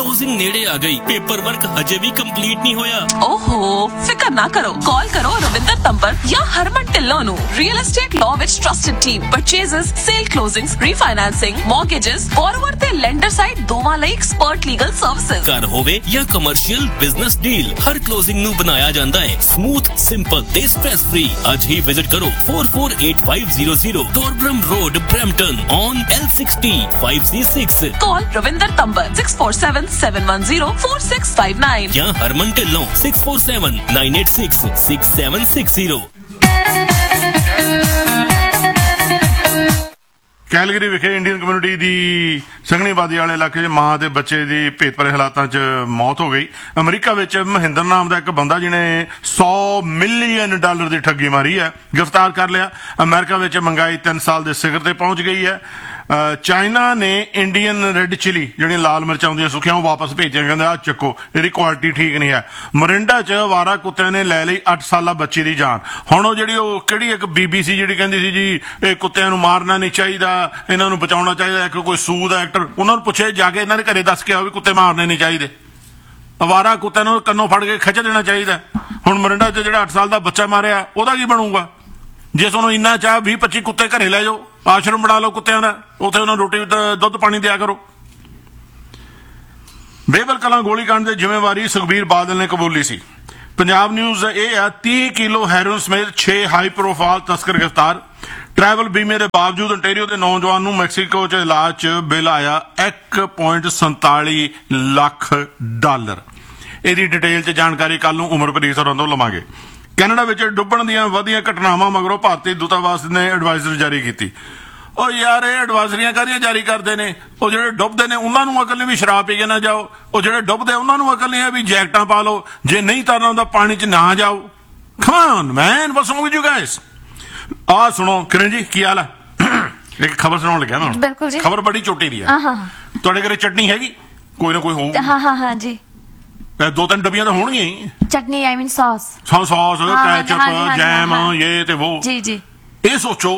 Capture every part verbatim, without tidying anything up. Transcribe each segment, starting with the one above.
Closing नेड़े आ गई, paper work हजे भी कंप्लीट नहीं होया। ओहो, फिकर ना करो, कॉल करो रविंदर तंबर या हरमन ढिल्लों नू। Real estate law which trusted team, purchases, cell closings, refinancing, mortgages, borrower ते लेंडर साइड दोवां लई एक्सपर्ट लीगल सर्विसेज। घर होवे या कमर्शियल बिजनेस डील, हर क्लोजिंग नू बनाया जांदा है स्मूथ, सिंपल ते स्ट्रेस फ्री। आज ही विजिट करो four four eight five zero zero Torbram Road, Brampton on L sixty five C six. Call Ravinder Tambar six four seven seven one zero four six five nine. या Harman Dhillon six four seven nine eight six six seven six zero. Calgary ਵਿਖੇ Indian community ਦੀ ਸੰਘਣੀ ਆਬਾਦੀ ਵਾਲੇ ਇਲਾਕੇ 'ਚ ਮਾਂ ਤੇ ਬੱਚੇ ਦੀ ਭੇਤਭਰੇ ਹਾਲਾਤਾਂ 'ਚ ਮੌਤ ਹੋ ਗਈ। ਅਮਰੀਕਾ ਵਿੱਚ ਮਹਿੰਦਰ ਨਾਮ ਦਾ ਇੱਕ ਬੰਦਾ ਜਿਹਨੇ ਸੌ ਮਿਲੀਅਨ ਡਾਲਰ ਦੀ ਠੱਗੀ ਮਾਰੀ ਹੈ, ਗ੍ਰਿਫਤਾਰ ਕਰ ਲਿਆ। ਅਮਰੀਕਾ ਵਿੱਚ ਮਹਿੰਗਾਈ ਤਿੰਨ ਸਾਲ ਦੇ ਸਿਖਰ ਤੇ ਪਹੁੰਚ ਗਈ ਹੈ। ਚਾਈਨਾ ਨੇ ਇੰਡੀਅਨ ਰੈੱਡ ਚਿਲੀ ਜਿਹੜੀਆਂ ਲਾਲ ਮਿਰਚਾਂ ਹੁੰਦੀਆਂ ਸੁੱਕੀਆਂ ਉਹ ਵਾਪਸ ਭੇਜੀਆਂ, ਕਹਿੰਦੇ ਆਹ ਚੱਕੋ, ਇਹਦੀ ਕੁਆਲਿਟੀ ਠੀਕ ਨਹੀਂ ਹੈ। ਮੋਰਿੰਡਾ 'ਚ ਅਵਾਰਾ ਕੁੱਤਿਆਂ ਨੇ ਲੈ ਲਈ ਅੱਠ ਸਾਲਾ ਬੱਚੀ ਦੀ ਜਾਨ। ਹੁਣ ਉਹ ਜਿਹੜੀ ਉਹ ਕਿਹੜੀ ਇੱਕ ਬੀਬੀ ਸੀ ਜਿਹੜੀ ਕਹਿੰਦੀ ਸੀ ਜੀ ਇਹ ਕੁੱਤਿਆਂ ਨੂੰ ਮਾਰਨਾ ਨਹੀਂ ਚਾਹੀਦਾ, ਇਹਨਾਂ ਨੂੰ ਬਚਾਉਣਾ ਚਾਹੀਦਾ, ਇੱਕ ਕੋਈ ਸੂਦ ਐਕਟਰ, ਉਹਨਾਂ ਨੂੰ ਪੁੱਛੇ ਜਾ ਕੇ ਇਹਨਾਂ ਦੇ ਘਰੇ ਦੱਸ ਕੇ ਆਓ ਵੀ ਕੁੱਤੇ ਮਾਰਨੇ ਨਹੀਂ ਚਾਹੀਦੇ, ਅਵਾਰਾ ਕੁੱਤਿਆਂ ਨੂੰ ਕੰਨੋਂ ਫੜ ਕੇ ਖਿੱਚ ਦੇਣਾ ਚਾਹੀਦਾ। ਹੁਣ ਮੋਰਿੰਡਾ 'ਚ ਜਿਹੜਾ ਅੱਠ ਸਾਲ ਦਾ ਬੱਚਾ ਮਾਰਿਆ ਉਹਦਾ ਕੀ ਬਣੂਗਾ? ਜੇ ਤੁਹਾਨੂੰ ਇੰਨਾ ਚਾਹ ਵੀਹ ਪੱਚੀ ਕੁੱਤੇ ਘਰੇ ਲੈ ਜਾਓ, ਆਸ਼ਰਮ ਬਣਾ ਲਓ ਕੁੱਤਿਆਂ ਦਾ, ਉੱਥੇ ਉਹਨਾਂ ਨੂੰ ਰੋਟੀ ਦੁੱਧ ਪਾਣੀ ਦਿਆ ਕਰੋ। ਬੇਬਲ ਕਲਾਂ ਗੋਲੀकांड ਦੀ ਜ਼ਿੰਮੇਵਾਰੀ ਸੁਖਬੀਰ ਬਾਦਲ ਨੇ ਕਬੂਲੀ ਸੀ। ਪੰਜਾਬ ਨਿਊਜ਼ ਇਹ ਆ ਤੀਹ ਕਿਲੋ ਹੈਰੋਇਨ ਸਮੇਤ ਛੇ ਹਾਈ ਪ੍ਰੋਫਾਈਲ ਤਸਕਰ ਗ੍ਰਿਫਤਾਰ। ਟਰੈਵਲ ਬੀਮੇ ਦੇ ਬਾਵਜੂਦ ontario ਦੇ ਨੌਜਵਾਨ ਨੂੰ ਮੈਕਸੀਕੋ 'ਚ ਇਲਾਜ 'ਚ ਬਿੱਲ ਆਇਆ ਇੱਕ ਪੁਆਇੰਟ ਸੰਤਾਲੀ ਲੱਖ ਡਾਲਰ। ਇਹਦੀ ਡਿਟੇਲ 'ਚ ਜਾਣਕਾਰੀ ਕੱਲ ਨੂੰ ਉਮਰਪ੍ਰੀਤ ਹੋਰਾਂ ਤੋਂ ਲਵਾਂਗੇ। ਕੈਨੇਡਾ ਵਿੱਚ ਡੁੱਬਣ ਦੀਆਂ ਵਧੀਆਂ ਘਟਨਾਵਾਂ ਮਗਰੋਂ ਭਾਰਤੀ ਦੂਤਾਵਾਸ ਨੇ ਐਡਵਾਈਜ਼ਰੀ ਜਾਰੀ ਕੀਤੀ। ਉਹ ਯਾਰ ਇਹ ਐਡਵਾਈਜ਼ਰੀਆਂ ਕਾਹਦੀਆਂ ਜਾਰੀ ਕਰਦੇ ਨੇ? ਉਹ ਜਿਹੜੇ ਡੁੱਬਦੇ ਨੇ ਉਹਨਾਂ ਨੂੰ ਅਕਲ ਨਹੀਂ ਵੀ ਸ਼ਰਾਬ ਪੀ ਕੇ ਨਾ ਜਾਓ, ਉਹ ਜਿਹੜੇ ਡੁੱਬਦੇ ਉਹਨਾਂ ਨੂੰ ਅਕਲ ਨਹੀਂ ਹੈ ਵੀ ਜੈਕਟਾਂ ਪਾ ਲਓ, ਜੇ ਨਹੀਂ ਤਰਨਾ ਹੁੰਦਾ ਪਾਣੀ 'ਚ ਨਾ ਜਾਓ। Come on man, what's wrong with you guys? ਆਹ ਸੁਣੋ ਕਿਰਨ ਜੀ, ਕੀ ਹਾਲ ਹੈ? ਇੱਕ ਖਬਰ ਸੁਣਾਉਣ ਲੱਗਿਆ ਨਾ। ਬਿਲਕੁਲ ਜੀ, ਖਬਰ ਬੜੀ ਛੋਟੀ ਦੀ ਹੈ। ਤੁਹਾਡੇ ਘਰੇ ਚਟਨੀ ਹੈਗੀ? ਕੋਈ ਨਾ ਕੋਈ ਹੋਊ। ਹਾਂ ਹਾਂ ਹਾਂ ਜੀ, ਦੋ ਤਿੰਨ ਡੱਬੀਆਂ ਤਾਂ ਹੋਣਗੀਆਂ ਹੀ। ਚਟਨੀ ਆਈ ਮੀਨ ਸੌਸ ਸੌਸ ਕੈਚਅਪ ਜੈਮ ਇਹ ਤੇ ਉਹ। ਜੀ ਜੀ ਇਹ ਸੋਚੋ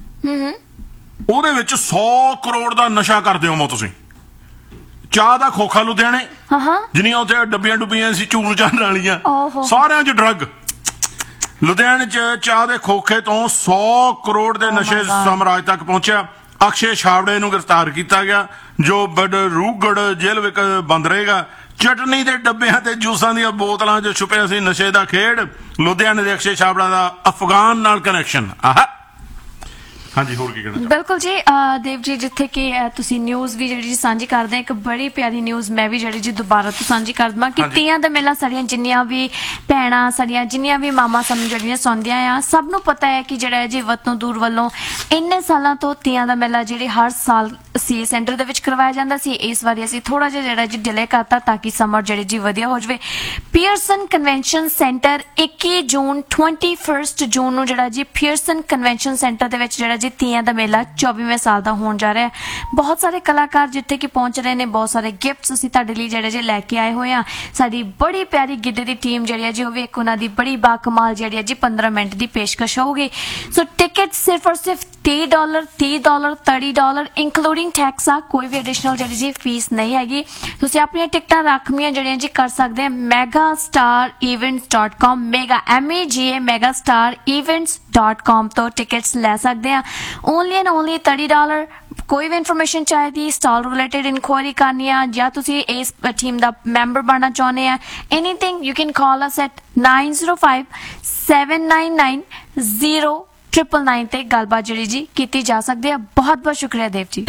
ਉਹਦੇ ਵਿੱਚ ਸੌ ਕਰੋੜ ਦਾ ਨਸ਼ਾ ਕਰਦੇ ਹੋ ਤੁਸੀਂ। ਚਾਹ ਦਾ ਖੋਖਾ ਲੁਧਿਆਣੇ ਜਿੰਨੀਆਂ ਉੱਥੇ ਡੱਬੀਆਂ ਡੁੱਬੀਆਂ ਸੀ ਚੂਰ ਚਾਣ ਵਾਲੀਆਂ, ਸਾਰਿਆਂ 'ਚ ਡਰੱਗ। ਲੁਧਿਆਣੇ 'ਚ ਚਾਹ ਦੇ ਖੋਖੇ ਤੋਂ ਸੌ ਕਰੋੜ ਦੇ ਨਸ਼ੇ ਸਾਮਰਾਜ ਤੱਕ ਪਹੁੰਚਿਆ। ਅਕਸ਼ੇ ਛਾਵੜੇ ਨੂੰ ਗ੍ਰਿਫਤਾਰ ਕੀਤਾ ਗਿਆ ਜੋ ਬਡਰੂਗੜ ਜੇਲ੍ਹ ਵਿੱਚ ਬੰਦ ਰਹੇਗਾ। ਚਟਨੀ ਦੇ ਡੱਬਿਆਂ ਤੇ ਜੂਸਾਂ ਦੀਆਂ ਬੋਤਲਾਂ 'ਚ ਛੁਪਿਆ ਸੀ ਨਸ਼ੇ ਦਾ ਖੇਡ। ਲੁਧਿਆਣੇ ਦੇ ਅਕਸ਼ੇ ਛਾਵੜਾ ਦਾ ਅਫਗਾਨ ਨਾਲ ਕਨੈਕਸ਼ਨ। ਆਹ ਹਾਂਜੀ, ਹੋਰ ਕੀ ਕਹਿਣਾ? ਬਿਲਕੁਲ ਜੀ ਦੇਵ ਜੀ, ਜਿੱਥੇ ਕਿ ਤੁਸੀਂ ਨਿਊਜ਼ ਵੀ ਜਿਹੜੀ ਸਾਂਝੀ ਕਰਦੇ, ਇੱਕ ਬੜੀ ਪਿਆਰੀ ਨਿਊਜ਼ ਮੈਂ ਵੀ ਜਿਹੜੀ ਜੀ ਦੁਬਾਰਾ ਤੋਂ ਸਾਂਝੀ ਕਰ ਦਵਾਂ ਕਿ ਤੀਆਂ ਦਾ ਮੇਲਾ ਸਾਡੀਆਂ ਜਿੰਨੀਆਂ ਵੀ ਭੈਣਾਂ, ਸਾਡੀਆਂ ਜਿੰਨੀਆਂ ਵੀ ਮਾਵਾਂ ਸਾਨੂੰ ਜਿਹੜੀਆਂ ਸੁਣਦੀਆਂ ਆ, ਸਭ ਨੂੰ ਪਤਾ ਹੈ ਕਿ ਜਿਹੜਾ ਜੀ ਵਤਨੋਂ ਦੂਰ ਵੱਲੋਂ ਇੰਨੇ ਸਾਲਾਂ ਤੋਂ ਤੀਆਂ ਦਾ ਮੇਲਾ ਜਿਹੜੀ ਹਰ ਸਾਲ ਸੀ ਸੈਂਟਰ ਦੇ ਵਿੱਚ ਕਰਵਾਇਆ ਜਾਂਦਾ ਸੀ। ਇਸ ਵਾਰੀ ਅਸੀਂ ਥੋੜਾ ਜਿਹਾ ਜਿਹੜਾ ਜੀ ਡਿਲੇ ਕਰਤਾ ਤਾਂ ਕਿ ਸਮਰ ਜਿਹੜੀ ਜੀ ਵਧੀਆ ਹੋ ਜਾਵੇ। ਪੀਅਰਸਨ ਕਨਵੈਨਸ਼ਨ ਸੈਂਟਰ ਇੱਕੀ ਜੂਨ ਟਵੈਂਟੀ ਫਸਟ ਜੂਨ ਨੂੰ ਜਿਹੜਾ ਜੀ ਪੀਅਰਸਨ ਕਨਵੈਨਸ਼ਨ ਸੈਂਟਰ ਦੇ ਵਿੱਚ ਜਿਹੜਾ ਜੀ ਤੀਆਂ ਦਾ ਮੇਲਾ ਚੌਬੀਵੇਂ ਸਾਲ ਦਾ ਹੋਣ ਜਾ ਰਿਹਾ ਹੈ। ਬਹੁਤ ਸਾਰੇ ਕਲਾਕਾਰ ਜਿੱਥੇ ਕਿ ਪਹੁੰਚ ਰਹੇ ਨੇ, ਬਹੁਤ ਸਾਰੇ ਗਿਫਟਸ ਅਸੀਂ ਤੁਹਾਡੇ ਲਈ ਜਿਹੜੇ ਜੇ ਲੈ ਕੇ ਆਏ ਹੋਏ ਆ। ਸਾਡੀ ਬੜੀ ਪਿਆਰੀ ਗਿੱਧੇ ਦੀ ਟੀਮ ਜਿਹੜੀ ਹੈ ਜੀ ਉਹ ਵੀ ਇੱਕ ਉਹਨਾਂ ਦੀ ਬੜੀ ਬਾਕਮਾਲ ਜਿਹੜੀ ਹੈ ਜੀ ਪੰਦਰਾਂ ਮਿੰਟ ਦੀ ਪੇਸ਼ਕਸ਼ ਹੋਊਗੀ। ਸੋ ਟਿਕਟ ਸਿਰਫ ਔਰ ਸਿਰਫ ਤੀਹ ਡਾਲਰ ਤੀਹ ਡਾਲਰ ਤੀਹ ਡਾਲਰ ਇਨਕਲੂਡਿੰਗ ਟੈਕਸ ਆ। ਕੋਈ ਵੀ ਐਡੀਸ਼ਨਲ ਜਿਹੜੀ ਜੀ ਫੀਸ ਨਹੀਂ ਹੈਗੀ। ਤੁਸੀਂ ਆਪਣੀਆਂ ਟਿਕਟਾਂ ਰਾਖਵੀਆਂ ਜਿਹੜੀਆਂ ਜੀ ਕਰ ਸਕਦੇ ਆ mega star events dot com mega M A ਜੀ ਏ mega star events dot com ਤੋਂ ਟਿਕਟਸ ਲੈ ਸਕਦੇ ਆ। ਓਨਲੀ ਐਂਡ ਓਨਲੀ ਤੀਹ ਡਾਲਰ। ਕੋਈ ਵੀ ਇਨਫੋਰਮੇਸ਼ਨ ਚਾਹੀਦੀ, ਸਟਾਲ ਰਿਲੇਟਡ ਇਨਕੁਆਇਰੀ ਕਰਨੀ ਆ ਜਾਂ ਤੁਸੀਂ ਇਸ ਟੀਮ ਦਾ ਮੈਂਬਰ ਬਣਨਾ ਚਾਹੁੰਦੇ ਆ, anything you can call us at ਨਾइन zero five seven nine nine zero triple nine ਤੇ ਗੱਲਬਾਤ ਜਿਹੜੀ ਜੀ ਕੀਤੀ ਜਾ ਸਕਦੀ ਹੈ। ਬਹੁਤ ਬਹੁਤ ਸ਼ੁਕਰੀਆ ਦੇਵ ਜੀ।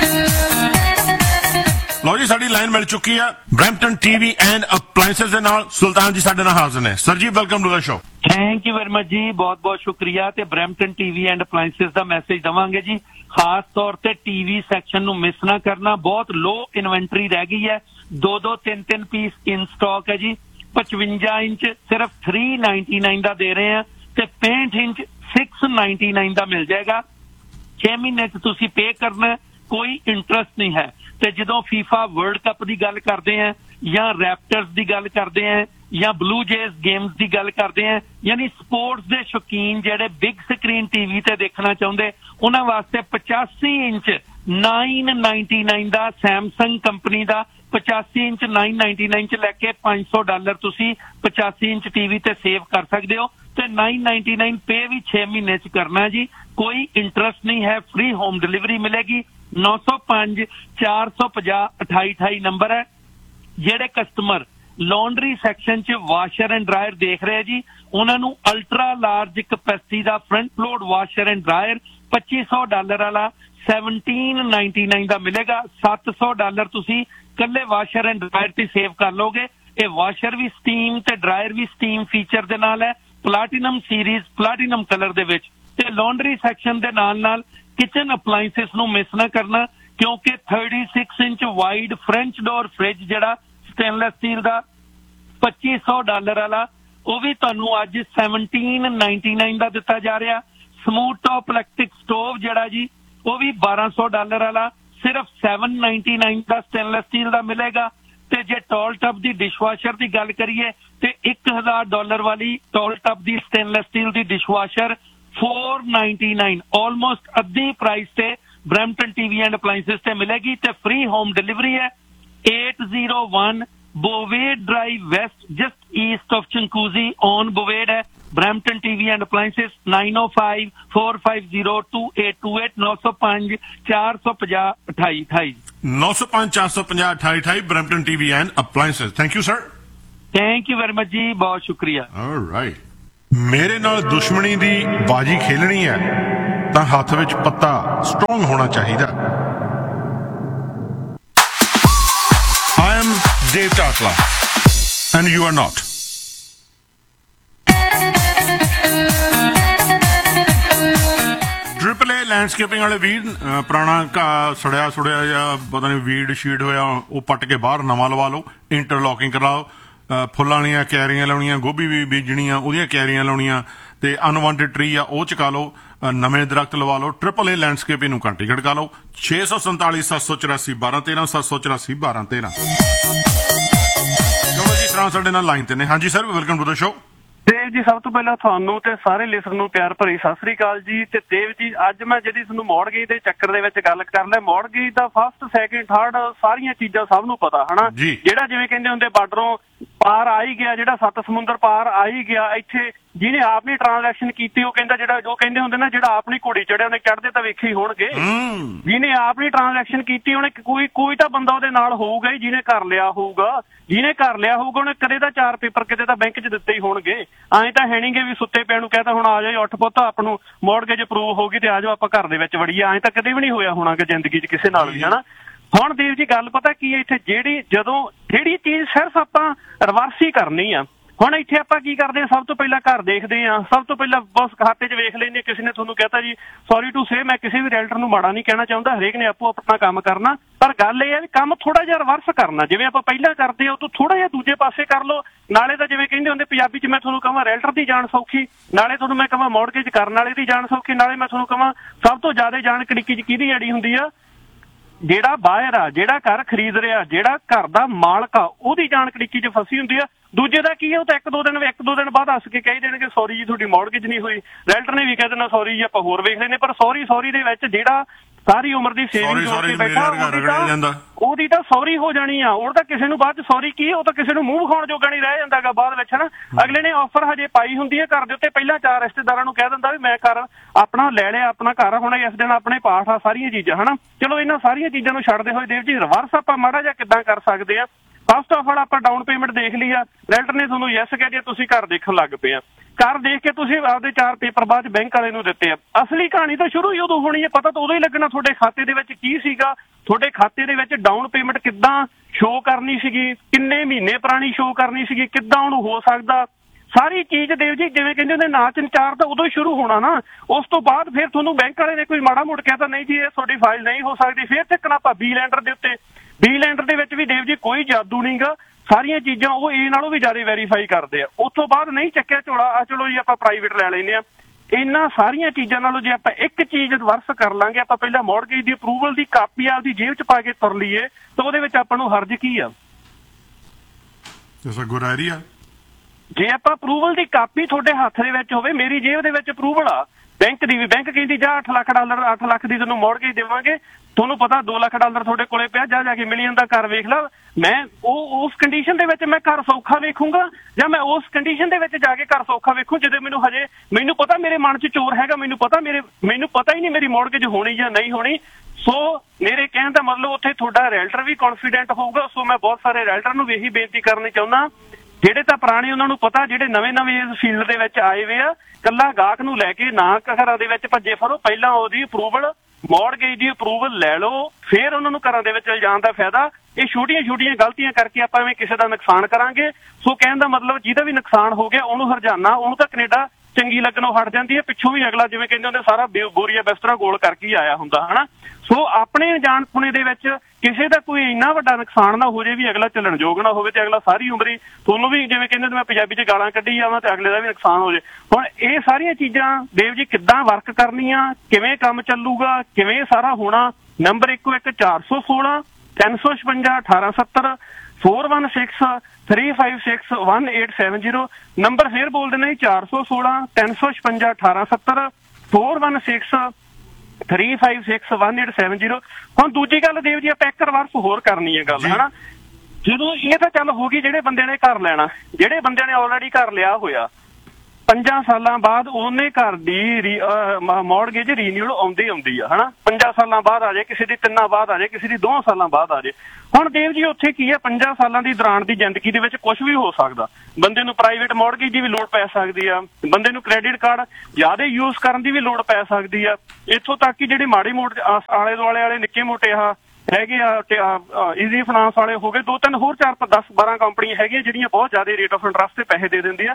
ਲਓ ਜੀ, ਸਾਡੀ ਲਾਈਨ ਮਿਲ ਚੁੱਕੀ ਆ ਬ੍ਰੈਂਪਟਨ ਟੀਵੀ ਐਂਡ ਅਪਲਾਈਐਂਸਸ ਦੇ ਨਾਲ। ਸੁਲਤਾਨ ਜੀ ਸਾਡੇ ਨਾਲ ਹਾਜ਼ਰ ਨੇ। ਸਰ ਜੀ welcome to the show. Thank you very much ਜੀ, ਬਹੁਤ ਬਹੁਤ ਸ਼ੁਕਰੀਆ। ਤੇ Brampton TV and appliances the message ਦਵਾਂਗੇ ਜੀ, ਖਾਸ ਤੌਰ ਤੇ ਟੀਵੀ ਸੈਕਸ਼ਨ ਨੂੰ ਮਿਸ ਨਾ ਕਰਨਾ। ਬਹੁਤ ਲੋ ਇਨਵੈਂਟਰੀ ਰਹਿ ਗਈ ਹੈ, ਦੋ ਦੋ ਤਿੰਨ ਤਿੰਨ ਪੀਸ ਇਨ ਸਟਾਕ ਹੈ ਜੀ। ਪਚਵੰਜਾ ਇੰਚ ਸਿਰਫ ਥ੍ਰੀ ਨਾਈਨਟੀ ਨਾਈਨ ਦਾ ਦੇ ਰਹੇ ਆ ਤੇ ਪੈਂਹਠ ਇੰਚ ਸਿਕਸ ਨਾਈਨਟੀ ਨਾਈਨ ਦਾ ਮਿਲ ਜਾਏਗਾ। ਛੇ ਮਹੀਨੇ ਚ ਤੁਸੀਂ ਪੇ ਕਰਨਾ, ਕੋਈ ਇੰਟਰਸਟ ਨਹੀਂ ਹੈ। ਤੇ ਜਦੋਂ ਫੀਫਾ ਵਰਲਡ ਕੱਪ ਦੀ ਗੱਲ ਕਰਦੇ ਆ ਜਾਂ ਰੈਪਟਰਸ ਦੀ ਗੱਲ ਕਰਦੇ ਆ ਜਾਂ ਬਲੂ ਜੇਜ਼ ਗੇਮਸ ਦੀ ਗੱਲ ਕਰਦੇ ਆ, ਯਾਨੀ ਸਪੋਰਟਸ ਦੇ ਸ਼ੌਕੀਨ ਜਿਹੜੇ ਬਿਗ ਸਕਰੀਨ ਟੀਵੀ ਤੇ ਦੇਖਣਾ ਚਾਹੁੰਦੇ, ਉਹਨਾਂ ਵਾਸਤੇ ਪਚਾਸੀ ਇੰਚ ਨਾइन नाइनटी नाइन ਦਾ ਸੈਮਸੰਗ ਕੰਪਨੀ ਦਾ ਪਚਾਸੀ ਇੰਚ ਨਾइन नाइन्टी नाइन ਚ ਲੈ ਕੇ ਪੰਜ ਸੌ ਡਾਲਰ ਤੁਸੀਂ ਪਚਾਸੀ ਇੰਚ ਟੀਵੀ ਤੇ ਸੇਵ ਕਰ ਸਕਦੇ ਹੋ ਤੇ नाइन नाइन्टी नाइन ਪੇ ਵੀ छह ਮਹੀਨੇ ਚ ਕਰਨਾ ਹੈ ਜੀ। ਕੋਈ ਇੰਟਰਸਟ ਨਹੀਂ ਹੈ, ਫ੍ਰੀ ਹੋਮ ਡਿਲੀਵਰੀ ਮਿਲੇਗੀ। नौ सौ पांच चार सौ पचास अठाई अठाई नंबर है। ਜਿਹੜੇ ਕਸਟਮਰ ਲੌਂਡਰੀ ਸੈਕਸ਼ਨ ਚ ਵਾਸ਼ਰ ਐਂਡ ਡਰਾਇਰ ਦੇਖ ਰਹੇ ਜੀ, ਉਹਨਾਂ ਨੂੰ ultra large capacity the front load washer and dryer पच्चीस सौ ਡਾਲਰ ਵਾਲਾ सत्रह निन्यानवे ਦਾ ਮਿਲੇਗਾ। सात सौ ਡਾਲਰ ਤੁਸੀਂ ਕੱਲੇ ਵਾਸ਼ਰ ਐਂਡ ਡਰਾਇਰ ਤੇ ਸੇਵ ਕਰ ਲੋਗੇ। ਇਹ ਵਾਸ਼ਰ ਵੀ ਸਟੀਮ ਤੇ ਡਰਾਇਰ ਵੀ ਸਟੀਮ ਫੀਚਰ ਦੇ ਨਾਲ ਹੈ, ਪਲੈਟੀਨਮ ਸੀਰੀਜ਼ ਪਲੈਟੀਨਮ ਕਲਰ ਦੇ ਵਿੱਚ। ਤੇ ਲੌਂਡਰੀ ਸੈਕਸ਼ਨ ਦੇ ਨਾਲ ਨਾਲ ਕਿਚਨ ਅਪਲਾਈਐਂਸਿਸ ਨੂੰ ਮਿਸ ਨਾ ਕਰਨਾ, ਕਿਉਂਕਿ छत्तीस inch wide French door fridge ਜਿਹੜਾ ਸਟੇਨਲੈਸ ਸਟੀਲ ਦਾ पच्चीस सौ ਡਾਲਰ ਵਾਲਾ, ਉਹ ਵੀ ਤੁਹਾਨੂੰ ਅੱਜ सत्रह निन्यानवे ਦਾ ਦਿੱਤਾ ਜਾ ਰਿਹਾ। ਸਮੂਥ ਟੌਪ ਇਲੈਕਟ੍ਰਿਕ ਸਟੋਵ ਜਿਹੜਾ ਜੀ, ਉਹ ਵੀ बारह सौ ਡਾਲਰ ਵਾਲਾ ਸਿਰਫ सात सौ निन्यानवे ਦਾ ਸਟੇਨਲੈਸ ਸਟੀਲ ਦਾ ਮਿਲੇਗਾ। ਤੇ ਜੇ ਟੌਲ ਟੱਬ ਦੀ ਡਿਸ਼ਵਾਸ਼ਰ ਦੀ ਗੱਲ ਕਰੀਏ ਤੇ एक हज़ार ਡਾਲਰ ਵਾਲੀ ਟੌਲ ਟੱਬ ਦੀ ਸਟੇਨਲੈਸ ਸਟੀਲ ਦੀ ਡਿਸ਼ਵਾਸ਼ਰ चार सौ निन्यानवे ਆਲਮੋਸਟ ਅੱਧੀ ਪ੍ਰਾਈਸ ਤੇ ਬਰੈਂਪਟਨ ਟੀਵੀ ਐਂਡ ਅਪਲਾਈਐਂਸਿਸ ਤੇ ਮਿਲੇਗੀ ਤੇ ਫ੍ਰੀ ਹੋਮ ਡਿਲੀਵਰੀ ਹੈ। eight oh one Bovade Drive West, just east of Chinguacousy on Bovade है। Brampton T V and Appliances nine oh five four five zero two eight two eight नौ सौ पाँच चार सौ पचास अठाई अठाई नौ सौ पाँच चार सौ पचास अठाई अठाई Brampton T V and Appliances। Thank you sir। Thank you very much जी, बहुत शुक्रिया। All right। ਮੇਰੇ ਨਾਲ ਦੁਸ਼ਮਣੀ ਦੀ ਬਾਜੀ ਖੇਲਣੀ ਹੈ ਤਾਂ ਹੱਥ ਵਿੱਚ ਪੱਤਾ ਸਟਰੋਂਗ ਹੋਣਾ ਚਾਹੀਦਾ। I am Dave Takla and you are not। Triple A landscaping वाले ਵੀਰ ਪੁਰਾਣਾ ਘਾਹ ਸੜਿਆ ਸੁੜਿਆ ਜਾਂ ਪਤਾ ਨਹੀਂ ਵੀਡ ਸ਼ੀਟ ਹੋਇਆ ਉਹ ਪੱਟ ਕੇ ਬਾਹਰ ਨਵਾਂ ਲਵਾ ਲਓ, ਇੰਟਰਲੌਕਿੰਗ ਕਰਾਓ, ਫੁੱਲਾਂ ਵਾਲੀਆਂ ਕਿਆਰੀਆਂ ਲਾਉਣੀਆਂ, ਗੋਭੀ ਵੀ ਬੀਜਣੀਆਂ ਉਹਦੀਆਂ ਕਿਆਰੀਆਂ ਲਾਉਣੀਆਂ ਤੇ ਅਨਵਾਂਟਡ ਟਰੀ ਆ ਉਹ ਚਕਾ ਲਓ, ਨਵੇਂ ਦਰਖਤ ਲਵਾ ਲਓ। ਟ੍ਰਿਪਲ ਏ ਲੈਂਡਸਕੇਪਿੰਗ ਨੂੰ ਘੰਟੀ ਖੜਕਾ ਲਓ। छे सौ सैंतालीस सत्त सौ चौरासी बारह तेरह सत्त सौ चौरासी बारह तेरह। ਚਲੋ ਜੀ ਸਰਾਂ ਸਾਡੇ ਨਾਲ ਲਾਈਨ ਤੇ ਨੇ। ਹਾਂਜੀ sir, welcome to the show. Dev ji, ਸਭ ਤੋਂ ਪਹਿਲਾਂ ਤੁਹਾਨੂੰ ਤੇ ਸਾਰੇ ਲਿਸਨਰ ਨੂੰ ਪਿਆਰ ਭਰੀ ਸਤਿ ਸ੍ਰੀ ਅਕਾਲ ਜੀ। ਤੇ ਦੇਵ ਜੀ, ਅੱਜ ਮੈਂ ਜਿਹੜੀ ਤੁਹਾਨੂੰ ਮੌੜਗੇਜ ਦੇ ਚੱਕਰ ਦੇ ਵਿੱਚ ਗੱਲ ਕਰ ਲਿਆ, ਮੌੜਗੇਜ ਦਾ ਫਸਟ ਸੈਕਿੰਡ ਥਰਡ ਸਾਰੀਆਂ ਚੀਜ਼ਾਂ ਸਭ ਨੂੰ ਪਤਾ ਹਨਾ। ਜਿਹੜਾ ਜਿਵੇਂ ਕਹਿੰਦੇ ਹੁੰਦੇ ਬਾਰਡਰੋਂ ਪਾਰ ਆ ਹੀ ਗਿਆ, ਜਿਹੜਾ ਸੱਤ ਸਮੁੰਦਰ ਪਾਰ ਆ ਹੀ ਗਿਆ, ਇੱਥੇ ਜਿਹਨੇ ਆਪਣੀ ਟ੍ਰਾਂਜੈਕਸ਼ਨ ਕੀਤੀ ਉਹ ਕਹਿੰਦਾ ਜਿਹੜਾ ਜੋ ਕਹਿੰਦੇ ਹੁੰਦੇ ਨਾ ਜਿਹੜਾ ਆਪਣੀ ਘੋੜੀ ਚੜਿਆ ਉਹਨੇ ਚੜ੍ਹਦੇ ਤਾਂ ਵੇਖੇ ਹੀ ਹੋਣਗੇ। ਜਿਹਨੇ ਆਪਣੀ ਟ੍ਰਾਂਜੈਕਸ਼ਨ ਕੀਤੀ ਉਹਨੇ ਕੋਈ ਕੋਈ ਤਾਂ ਬੰਦਾ ਉਹਦੇ ਨਾਲ ਹੋਊਗਾ ਹੀ, ਜਿਹਨੇ ਕਰ ਲਿਆ ਹੋਊਗਾ। ਜਿਹਨੇ ਕਰ ਲਿਆ ਹੋਊਗਾ ਉਹਨੇ ਕਦੇ ਤਾਂ ਚਾਰ ਪੇਪਰ ਕਿਤੇ ਤਾਂ ਬੈਂਕ 'ਚ ਦਿੱਤੇ ਹੀ ਹੋਣਗੇ। ਐਂ ਤਾਂ ਹੈ ਨਹੀਂਗੇ ਵੀ ਸੁੱਤੇ ਪਿਆ ਨੂੰ ਕਹਿਤਾ ਹੁਣ ਆ ਜਾਓ ਉੱਠ ਪੁੱਤ ਆਪ ਨੂੰ ਮੌੜਗੇਜ ਅਪਰੂਵ ਹੋ ਗਈ ਤੇ ਆ ਜਾਓ ਆਪਾਂ ਘਰ ਦੇ ਵਿੱਚ ਵੜੀਏ। ਐਂ ਤਾਂ ਕਦੇ ਵੀ ਨਹੀਂ ਹੋਇਆ ਹੋਣਾ ਕਿ ਜ਼ਿੰਦਗੀ 'ਚ ਕਿਸੇ ਨਾਲ ਵੀ ਹਨਾ। ਹੁਣ ਦੇਵ ਜੀ ਗੱਲ ਪਤਾ ਕੀ ਹੈ, ਇੱਥੇ ਜਿਹੜੀ ਜਦੋਂ ਜਿਹੜੀ ਚੀਜ਼ ਸਿਰਫ ਆਪਾਂ ਰਿਵਰਸ ਹੀ ਕਰਨੀ ਆ। ਹੁਣ ਇੱਥੇ ਆਪਾਂ ਕੀ ਕਰਦੇ ਹਾਂ, ਸਭ ਤੋਂ ਪਹਿਲਾਂ ਘਰ ਦੇਖਦੇ ਹਾਂ, ਸਭ ਤੋਂ ਪਹਿਲਾਂ ਬਸ ਖਾਤੇ 'ਚ ਵੇਖ ਲੈਂਦੇ। ਕਿਸੇ ਨੇ ਤੁਹਾਨੂੰ ਕਹਿਤਾ ਜੀ ਸੌਰੀ ਟੂ ਸੇ, ਮੈਂ ਕਿਸੇ ਵੀ ਰੈਲਟਰ ਨੂੰ ਮਾੜਾ ਨਹੀਂ ਕਹਿਣਾ ਚਾਹੁੰਦਾ, ਹਰੇਕ ਨੇ ਆਪੋ ਆਪਣਾ ਕੰਮ ਕਰਨਾ, ਪਰ ਗੱਲ ਇਹ ਹੈ ਵੀ ਕੰਮ ਥੋੜਾ ਜਿਹਾ ਰਿਵਰਸ ਕਰਨਾ। ਜਿਵੇਂ ਆਪਾਂ ਪਹਿਲਾਂ ਕਰਦੇ ਉਹ ਤੋਂ ਥੋੜਾ ਜਿਹਾ ਦੂਜੇ ਪਾਸੇ ਕਰ ਲਓ। ਨਾਲੇ ਤਾਂ ਜਿਵੇਂ ਕਹਿੰਦੇ ਹੁੰਦੇ ਪੰਜਾਬੀ 'ਚ ਮੈਂ ਤੁਹਾਨੂੰ ਕਹਾਂ ਰੈਲਟਰ ਦੀ ਜਾਣ ਸੌਖੀ, ਨਾਲੇ ਤੁਹਾਨੂੰ ਮੈਂ ਕਹਾਂ ਮੌੜਗੇਜ ਕਰਨ ਵਾਲੇ ਦੀ ਜਾਣ ਸੌਖੀ, ਨਾਲੇ ਮੈਂ ਤੁਹਾਨੂੰ ਕਹਾਂ ਸਭ ਤੋਂ ਜ਼ਿਆਦਾ ਜਾਣ ਕੜਿੱਕੀ 'ਚ ਕਿਹਦੀ ਅੜੀ ਹੁੰਦੀ ਆ, ਜਿਹੜਾ ਬਾਹਰ ਆ, ਜਿਹੜਾ ਘਰ ਖਰੀਦ ਰਿਹਾ, ਜਿਹੜਾ ਘਰ ਦਾ ਮਾਲਕ ਆ, ਉਹਦੀ ਜਾਣ ਕੜਿੱਕੀ 'ਚ ਫਸੀ ਹੁੰਦੀ ਆ। ਦੂਜੇ ਦਾ ਕੀ ਹੈ, ਉਹ ਤਾਂ ਇੱਕ ਦੋ ਦਿਨ ਇੱਕ ਦੋ ਦਿਨ ਬਾਅਦ ਹੱਸ ਕੇ ਕਹਿ ਦੇਣਗੇ ਸੌਰੀ ਜੀ ਤੁਹਾਡੀ ਮੌੜਗੇਜ ਨਹੀਂ ਹੋਈ। ਰੈਲਟਰ ਨੇ ਵੀ ਕਹਿ ਦੇਣਾ ਸੌਰੀ ਜੀ ਆਪਾਂ ਹੋਰ ਵੇਖ ਲੈਂਦੇ, ਪਰ ਸੌਰੀ ਸੌਰੀ ਦੇ ਵਿੱਚ ਜਿਹੜਾ ਸਾਰੀ ਉਮਰ ਦੀ ਸੇਵਿੰਗ ਜੋੜ ਕੇ ਬੈਠਾ ਉਹਦੀ ਤਾਂ ਸੌਰੀ ਹੋ ਜਾਣੀ ਆ। ਉਹ ਤਾਂ ਕਿਸੇ ਨੂੰ ਬਾਅਦ ਚ ਸੌਰੀ ਕੀ, ਉਹ ਤਾਂ ਕਿਸੇ ਨੂੰ ਮੂੰਹ ਵਿਖਾਉਣ ਜੋਗਾ ਨਹੀਂ ਰਹਿ ਜਾਂਦਾਗਾ ਬਾਅਦ ਵਿੱਚ ਹਨਾ। ਅਗਲੇ ਨੇ ਆਫਰ ਹਜੇ ਪਾਈ ਹੁੰਦੀ ਹੈ ਘਰ ਦੇ ਉੱਤੇ, ਪਹਿਲਾਂ ਚਾਰ ਰਿਸ਼ਤੇਦਾਰਾਂ ਨੂੰ ਕਹਿ ਦਿੰਦਾ ਵੀ ਮੈਂ ਘਰ ਆਪਣਾ ਲੈ ਲਿਆ, ਆਪਣਾ ਘਰ ਹੁਣ ਇਸ ਦਿਨ ਆਪਣੇ ਪਾਠ ਆ, ਸਾਰੀਆਂ ਚੀਜ਼ਾਂ ਹਨਾ। ਚਲੋ ਇਹਨਾਂ ਸਾਰੀਆਂ ਚੀਜ਼ਾਂ ਨੂੰ ਛੱਡਦੇ ਹੋਏ ਦੇਵ ਜੀ ਰਿਵਰਸ ਆਪਾਂ ਮਾੜਾ ਜਿਹਾ ਕਿੱਦਾਂ ਕਰ ਸਕਦੇ ਆ। ਫਸਟ ਆਫ ਆਲ ਆਪਾਂ ਡਾਊਨ ਪੇਮੈਂਟ ਦੇਖ ਲਈ ਆ, ਰੈਲਟਰ ਨੇ ਤੁਹਾਨੂੰ ਯੈਸ ਕਹਿ ਦਿਆ, ਤੁਸੀਂ ਘਰ ਦੇਖਣ ਲੱਗ ਪਏ ਆ। ਘਰ ਦੇਖ ਕੇ ਤੁਸੀਂ ਆਪਦੇ ਚਾਰ ਪੇਪਰ ਬਾਅਦ ਬੈਂਕ ਵਾਲੇ ਨੂੰ ਦਿੱਤੇ ਆ। ਅਸਲੀ ਕਹਾਣੀ ਤਾਂ ਸ਼ੁਰੂ ਹੀ ਉਦੋਂ ਹੋਣੀ ਹੈ, ਪਤਾ ਤਾਂ ਉਦੋਂ ਹੀ ਲੱਗਣਾ ਤੁਹਾਡੇ ਖਾਤੇ ਦੇ ਵਿੱਚ ਕੀ ਸੀਗਾ, ਤੁਹਾਡੇ ਖਾਤੇ ਦੇ ਵਿੱਚ ਡਾਊਨ ਪੇਮੈਂਟ ਕਿੱਦਾਂ ਸ਼ੋਅ ਕਰਨੀ ਸੀਗੀ, ਕਿੰਨੇ ਮਹੀਨੇ ਪੁਰਾਣੀ ਸ਼ੋਅ ਕਰਨੀ ਸੀਗੀ, ਕਿੱਦਾਂ ਉਹਨੂੰ ਹੋ ਸਕਦਾ, ਸਾਰੀ ਚੀਜ਼ ਦੇਵ ਜੀ ਜਿਵੇਂ ਕਹਿੰਦੇ ਹੁੰਦੇ ਨਾਚ ਨਚਾਰ ਤਾਂ ਉਦੋਂ ਹੀ ਸ਼ੁਰੂ ਹੋਣਾ ਨਾ। ਉਸ ਤੋਂ ਬਾਅਦ ਫਿਰ ਤੁਹਾਨੂੰ ਬੈਂਕ ਵਾਲੇ ਨੇ ਕੋਈ ਮਾੜਾ ਮੋੜ ਕਹਿ ਤਾਂ ਨਹੀਂ ਜੀ ਇਹ ਤੁਹਾਡੀ ਫਾਈਲ ਨਹੀਂ ਹੋ ਸਕਦੀ, ਫਿਰ ਚੱਕਣਾ ਆਪਾਂ ਬੀ ਲੈਂਡਰ ਦੇ ਉੱਤੇ। ਬੀ ਲੈਂਡਰ ਦੇ ਵਿੱਚ ਵੀ ਦੇਵ ਜੀ ਕੋਈ ਜਾਦੂ ਨਹੀਂ ਗਾ, ਸਾਰੀਆਂ ਚੀਜ਼ਾਂ ਉਹ ਇਹ ਨਾਲੋਂ ਵੀ ਜ਼ਿਆਦਾ ਵੈਰੀਫਾਈ ਕਰਦੇ ਆ। ਉਸ ਤੋਂ ਬਾਅਦ ਨਹੀਂ ਚੱਕਿਆ ਝੋਲਾ, ਆ ਚਲੋ ਜੀ ਆਪਾਂ ਪ੍ਰਾਈਵੇਟ ਲੈ ਲੈਂਦੇ ਆ। ਇਹਨਾਂ ਸਾਰੀਆਂ ਚੀਜ਼ਾਂ ਨਾਲੋਂ ਜੇ ਆਪਾਂ ਇੱਕ ਚੀਜ਼ ਰਿਵਰਸ ਕਰ ਲਾਂਗੇ, ਆਪਾਂ ਪਹਿਲਾਂ ਮੌੜਗੇਜ ਦੀ ਅਪਰੂਵਲ ਦੀ ਕਾਪੀ ਆਪਦੀ ਜੇਬ 'ਚ ਪਾ ਕੇ ਤੁਰ ਲਈਏ ਤਾਂ ਉਹਦੇ ਵਿੱਚ ਆਪਾਂ ਨੂੰ ਹਰਜ ਕੀ ਆ। Good idea. ਜੇ ਆਪਾਂ ਅਪਰੂਵਲ ਦੀ ਕਾਪੀ ਤੁਹਾਡੇ ਹੱਥ ਦੇ ਵਿੱਚ ਹੋਵੇ, ਮੇਰੀ ਜੇਬ ਦੇ ਵਿੱਚ ਅਪਰੂਵਲ ਆ ਬੈਂਕ ਦੀ ਵੀ ਬੈਂਕ ਕਹਿੰਦੀ ਜਾ ਅੱਠ ਲੱਖ ਡਾਲਰ ਅੱਠ ਲੱਖ ਦੀ ਤੈਨੂੰ ਮੌੜਗੇਜ ਦੇਵਾਂਗੇ, ਤੁਹਾਨੂੰ ਪਤਾ ਦੋ ਲੱਖ ਡਾਲਰ ਤੁਹਾਡੇ ਕੋਲੇ ਪਿਆ, ਜਾ ਜਾ ਕੇ ਮਿਲੀਅਨ ਦਾ ਘਰ ਵੇਖ ਲਾ। ਮੈਂ ਉਹ ਉਸ ਕੰਡੀਸ਼ਨ ਦੇ ਵਿੱਚ ਮੈਂ ਘਰ ਸੌਖਾ ਵੇਖੂੰਗਾ ਜਾਂ ਮੈਂ ਉਸ ਕੰਡੀਸ਼ਨ ਦੇ ਵਿੱਚ ਜਾ ਕੇ ਘਰ ਸੌਖਾ ਵੇਖੂ ਜਦੋਂ ਮੈਨੂੰ ਹਜੇ ਮੈਨੂੰ ਪਤਾ ਮੇਰੇ ਮਨ 'ਚ ਚੋਰ ਹੈਗਾ, ਮੈਨੂੰ ਪਤਾ ਮੇਰੇ ਮੈਨੂੰ ਪਤਾ ਹੀ ਨਹੀਂ ਮੇਰੀ ਮੌੜਗੇਜ ਹੋਣੀ ਜਾਂ ਨਹੀਂ ਹੋਣੀ। ਸੋ ਮੇਰੇ ਕਹਿਣ ਦਾ ਮਤਲਬ ਉੱਥੇ ਤੁਹਾਡਾ ਰੈਲਟਰ ਵੀ ਕੌਨਫੀਡੈਂਟ ਹੋਊਗਾ। ਸੋ ਮੈਂ ਬਹੁਤ ਸਾਰੇ ਰੈਲਟਰ ਨੂੰ ਵੀ ਇਹੀ ਬੇਨਤੀ ਕਰਨੀ ਚਾਹੁੰਦਾ, ਜਿਹੜੇ ਤਾਂ ਪੁਰਾਣੇ ਉਹਨਾਂ ਨੂੰ ਪਤਾ, ਜਿਹੜੇ ਨਵੇਂ ਨਵੇਂ ਇਸ ਫੀਲਡ ਦੇ ਵਿੱਚ ਆਏ ਵੇ ਆ, ਕੱਲਾ ਗਾਹਕ ਨੂੰ ਲੈ ਕੇ ਨਾ ਘਰਾਂ ਦੇ ਵਿੱਚ ਭੱਜੇ ਫਰੋ, ਪਹਿਲਾਂ ਉਹਦੀ ਅਪਰੂਵਲ ਮੌੜਗੇਜ ਦੀ ਅਪਰੂਵਲ ਲੈ ਲਓ, ਫਿਰ ਉਹਨਾਂ ਨੂੰ ਘਰਾਂ ਦੇ ਵਿੱਚ ਲਿਜਾਣ ਦਾ ਫਾਇਦਾ। ਇਹ ਛੋਟੀਆਂ ਛੋਟੀਆਂ ਗਲਤੀਆਂ ਕਰਕੇ ਆਪਾਂ ਐਵੇਂ ਕਿਸੇ ਦਾ ਨੁਕਸਾਨ ਕਰਾਂਗੇ। ਸੋ ਕਹਿਣ ਦਾ ਮਤਲਬ ਜਿਹਦਾ ਵੀ ਨੁਕਸਾਨ ਹੋ ਗਿਆ ਉਹਨੂੰ ਹਰਜਾਨਾ, ਉਹਨੂੰ ਤਾਂ ਕੈਨੇਡਾ ਚੰਗੀ ਲੱਗਣੋਂ ਹਟ ਜਾਂਦੀ ਹੈ, ਪਿੱਛੋਂ ਵੀ ਅਗਲਾ ਜਿਵੇਂ ਕਹਿੰਦੇ ਹੁੰਦੇ ਸਾਰਾ ਬੋਰੀਆ ਬਿਸਤਰਾ ਗੋਲ ਕਰਕੇ ਹੀ ਆਇਆ ਹੁੰਦਾ ਹਨਾ। ਸੋ ਆਪਣੇ ਅਣਜਾਣਪੁਣੇ ਦੇ ਵਿੱਚ ਕਿਸੇ ਦਾ ਕੋਈ ਇੰਨਾ ਵੱਡਾ ਨੁਕਸਾਨ ਨਾ ਹੋ ਜੇ ਵੀ ਅਗਲਾ ਚੱਲਣਯੋਗ ਨਾ ਹੋਵੇ ਤੇ ਅਗਲਾ ਸਾਰੀ ਉਮਰ ਹੀ ਤੁਹਾਨੂੰ ਵੀ ਜਿਵੇਂ ਕਹਿੰਦੇ ਮੈਂ ਪੰਜਾਬੀ 'ਚ ਗਾਲਾਂ ਕੱਢੀ ਜਾਵਾਂ ਤੇ ਅਗਲੇ ਦਾ ਵੀ ਨੁਕਸਾਨ ਹੋ ਜੇ। ਹੁਣ ਇਹ ਸਾਰੀਆਂ ਚੀਜ਼ਾਂ ਦੇਵ ਜੀ ਕਿੱਦਾਂ ਵਰਕ ਕਰਨੀਆਂ, ਕਿਵੇਂ ਕੰਮ ਚੱਲੂਗਾ, ਕਿਵੇਂ ਸਾਰਾ ਹੋਣਾ, ਨੰਬਰ ਇੱਕੋ ਇੱਕ ਚਾਰ ਸੌ ਸੋਲਾਂ ਤਿੰਨ ਸੌ ਛਪੰਜਾ ਅਠਾਰਾਂ ਸੱਤਰ four one six three five six one eight seven zero number ਫੇਰ ਬੋਲ ਦਿੰਦੇ ਚਾਰ ਸੌ ਸੋਲਾਂ ਤਿੰਨ ਸੌ ਛਪੰਜਾ ਅਠਾਰਾਂ ਸੱਤਰ four one six three five six one eight seven zero. ਹੁਣ ਦੂਜੀ ਗੱਲ ਦੇਵ ਜੀ ਆਪਾਂ ਇੱਕ ਰਿਵਰਸ ਹੋਰ ਕਰਨੀ ਹੈ ਗੱਲ ਹਨਾ। ਜਦੋਂ ਇਹ ਤਾਂ ਚੱਲ ਹੋ ਗਈ ਜਿਹੜੇ ਬੰਦੇ ਨੇ ਘਰ ਲੈਣਾ, ਜਿਹੜੇ ਬੰਦਿਆਂ ਨੇ ਆਲਰੇਡੀ ਘਰ ਲਿਆ ਹੋਇਆ, ਪੰਜਾਂ ਸਾਲਾਂ ਬਾਅਦ ਉਹਨੇ ਘਰ ਦੀ ਮੌੜਗੇਜ ਰੀਨਿਊਲ ਆਉਂਦੀ ਆਉਂਦੀ ਆ ਹਨਾ। ਪੰਜਾਂ ਸਾਲਾਂ ਬਾਅਦ ਆ ਜਾਏ, ਕਿਸੇ ਦੀ ਤਿੰਨਾਂ ਬਾਅਦ ਆ ਜਾਏ, ਕਿਸੇ ਦੀ ਦੋ ਸਾਲਾਂ ਬਾਅਦ ਆ ਜਾਏ। ਹੁਣ ਦੇਵ ਜੀ ਉੱਥੇ ਕੀ ਹੈ, ਪੰਜਾਂ ਸਾਲਾਂ ਦੀ ਦੌਰਾਨ ਦੀ ਜ਼ਿੰਦਗੀ ਦੇ ਵਿੱਚ ਕੁਝ ਵੀ ਹੋ ਸਕਦਾ। ਬੰਦੇ ਨੂੰ ਪ੍ਰਾਈਵੇਟ ਮੌੜਗੇਜ ਦੀ ਵੀ ਲੋੜ ਪੈ ਸਕਦੀ ਆ, ਬੰਦੇ ਨੂੰ ਕ੍ਰੈਡਿਟ ਕਾਰਡ ਜ਼ਿਆਦਾ ਯੂਜ਼ ਕਰਨ ਦੀ ਵੀ ਲੋੜ ਪੈ ਸਕਦੀ ਆ। ਇੱਥੋਂ ਤੱਕ ਕਿ ਜਿਹੜੇ ਮਾੜੇ ਮੋਟੇ ਆਲੇ ਦੁਆਲੇ ਵਾਲੇ ਨਿੱਕੇ ਮੋਟੇ ਆ ਹੈਗੇ ਆ, ਈਜ਼ੀ ਫਾਈਨਾਂਸ ਵਾਲੇ ਹੋ ਗਏ, ਦੋ ਤਿੰਨ ਹੋਰ ਚਾਰ ਦਸ ਬਾਰਾਂ ਕੰਪਨੀਆਂ ਹੈਗੀਆਂ ਜਿਹੜੀਆਂ ਬਹੁਤ ਜ਼ਿਆਦਾ ਰੇਟ ਆਫ ਇੰਟਰਸਟ ਤੇ ਪੈਸੇ ਦੇ ਦਿੰਦੀ ਆ।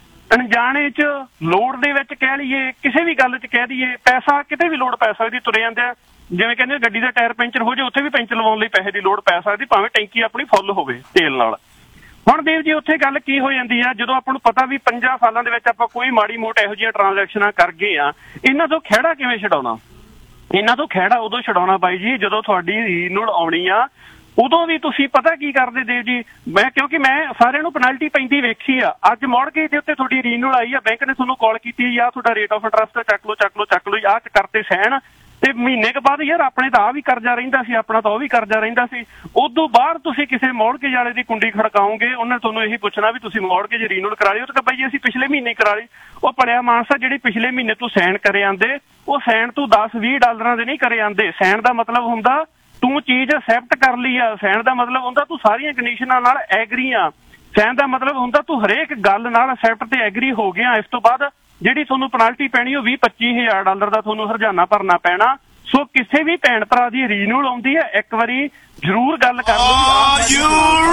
ਅਣਜਾਣੇ ਚ ਲੋੜ ਦੇ ਵਿੱਚ ਕਹਿ ਲਈਏ, ਕਿਸੇ ਵੀ ਗੱਲ ਚ ਕਹਿ ਦਈਏ, ਪੈਸਾ ਕਿਤੇ ਵੀ ਲੋੜ ਪੈ ਸਕਦੀ, ਤੁਰੇ ਜਾਂਦੇ ਆ। ਜਿਵੇਂ ਕਹਿੰਦੇ ਗੱਡੀ ਦਾ ਟਾਇਰ ਪੈਂਚਰ ਹੋ ਜਾਏ, ਉੱਥੇ ਵੀ ਪੈਂਚਰ ਲਵਾਉਣ ਲਈ ਪੈਸੇ ਦੀ ਲੋੜ ਪੈ ਸਕਦੀ, ਭਾਵੇਂ ਟੈਂਕੀ ਆਪਣੀ ਫੁੱਲ ਹੋਵੇ ਤੇਲ ਨਾਲ। ਹੁਣ ਦੇਵ ਜੀ ਉੱਥੇ ਗੱਲ ਕੀ ਹੋ ਜਾਂਦੀ ਆ, ਜਦੋਂ ਆਪਾਂ ਨੂੰ ਪਤਾ ਵੀ ਪੰਜਾਂ ਸਾਲਾਂ ਦੇ ਵਿੱਚ ਆਪਾਂ ਕੋਈ ਮਾੜੀ ਮੋਟ ਇਹੋ ਜਿਹੀਆਂ ਟ੍ਰਾਂਜੈਕਸ਼ਨਾਂ ਕਰ ਗਏ ਆ, ਇਹਨਾਂ ਤੋਂ ਖਹਿੜਾ ਕਿਵੇਂ ਛਡਾਉਣਾ? ਇਹਨਾਂ ਤੋਂ ਖਹਿੜਾ ਉਦੋਂ ਛਡਾਉਣਾ ਬਾਈ ਜੀ ਜਦੋਂ ਤੁਹਾਡੀ ਰੀਨਿਊਲ ਆਉਣੀ ਆ। ਉਦੋਂ ਵੀ ਤੁਸੀਂ ਪਤਾ ਕੀ ਕਰਦੇ ਦੇਵ ਜੀ, ਮੈਂ ਕਿਉਂਕਿ ਮੈਂ ਸਾਰਿਆਂ ਨੂੰ ਪੈਨਲਟੀ ਪੈਂਦੀ ਵੇਖੀ ਆ। ਅੱਜ ਮੌੜਗੇਜ ਦੇ ਉੱਤੇ ਤੁਹਾਡੀ ਰੀਨਿਊਲ ਆਈ ਆ, ਬੈਂਕ ਨੇ ਤੁਹਾਨੂੰ ਕਾਲ ਕੀਤੀ ਆ, ਤੁਹਾਡਾ ਰੇਟ ਆਫ ਇੰਟਰਸਟ ਚੱਕ ਲਓ ਚੱਕ ਲਓ ਚੱਕ ਲਓ ਆਹ ਕਰਤੇ ਸਹਿਣ, ਤੇ ਮਹੀਨੇ ਕੁ ਬਾਅਦ ਯਾਰ ਆਪਣੇ ਤਾਂ ਆ ਵੀ ਕਰਜ਼ਾ ਰਹਿੰਦਾ ਸੀ, ਆਪਣਾ ਤਾਂ ਉਹ ਵੀ ਕਰਜ਼ਾ ਰਹਿੰਦਾ ਸੀ। ਉਦੋਂ ਬਾਅਦ ਤੁਸੀਂ ਕਿਸੇ ਮੌੜਗੇਜ ਵਾਲੇ ਦੀ ਕੁੰਡੀ ਖੜਕਾਓਗੇ, ਉਹਨੇ ਤੁਹਾਨੂੰ ਇਹੀ ਪੁੱਛਣਾ ਵੀ ਤੁਸੀਂ ਮੌੜਗੇਜ ਰੀਨਿਊਲ ਕਰਾ ਲਈ। ਉਹ ਤਾਂ ਬਾਈ ਅਸੀਂ ਪਿਛਲੇ ਮਹੀਨੇ ਕਰਾ ਲਈ। ਉਹ ਪੜਿਆ ਮਾਨਸਾ ਜਿਹੜੇ ਪਿਛਲੇ ਮਹੀਨੇ ਤੂੰ ਸਾਈਨ ਕਰੇ ਆਂਦੇ, ਉਹ ਸਾਈਨ ਤੂੰ ਦਸ ਵੀਹ ਡਾਲਰਾਂ ਦੇ ਨਹੀਂ ਕਰੇ ਆਂਦੇ। ਸਾਈਨ ਦਾ ਮਤਲਬ ਹੁੰਦਾ ਤੂੰ ਚੀਜ਼ ਐਕਸੈਪਟ ਕਰ ਲਈ ਆ, ਸਾਈਨ ਦਾ ਮਤਲਬ ਹੁੰਦਾ ਤੂੰ ਸਾਰੀਆਂ ਕੰਡੀਸ਼ਨਾਂ ਨਾਲ ਐਗਰੀ ਆ, ਸਾਈਨ ਦਾ ਮਤਲਬ ਹੁੰਦਾ ਤੂੰ ਹਰੇਕ ਗੱਲ ਨਾਲ ਐਕਸੈਪਟ ਤੇ ਐਗਰੀ ਹੋ ਗਿਆ। ਇਸ ਤੋਂ ਬਾਅਦ ਜਿਹੜੀ ਤੁਹਾਨੂੰ ਪੈਨਲਟੀ ਪੈਣੀ ਉਹ ਵੀਹ ਪੱਚੀ ਹਜ਼ਾਰ ਡਾਲਰ ਦਾ ਤੁਹਾਨੂੰ ਹਰਜਾਨਾ ਭਰਨਾ ਪੈਣਾ। ਸੋ ਕਿਸੇ ਵੀ ਭੈਣ ਭਰਾ ਦੀ ਰੀਨਿਊਲ ਆਉਂਦੀ ਹੈ, ਇੱਕ ਵਾਰੀ ਜ਼ਰੂਰ ਗੱਲ ਕਰ ਲਓ।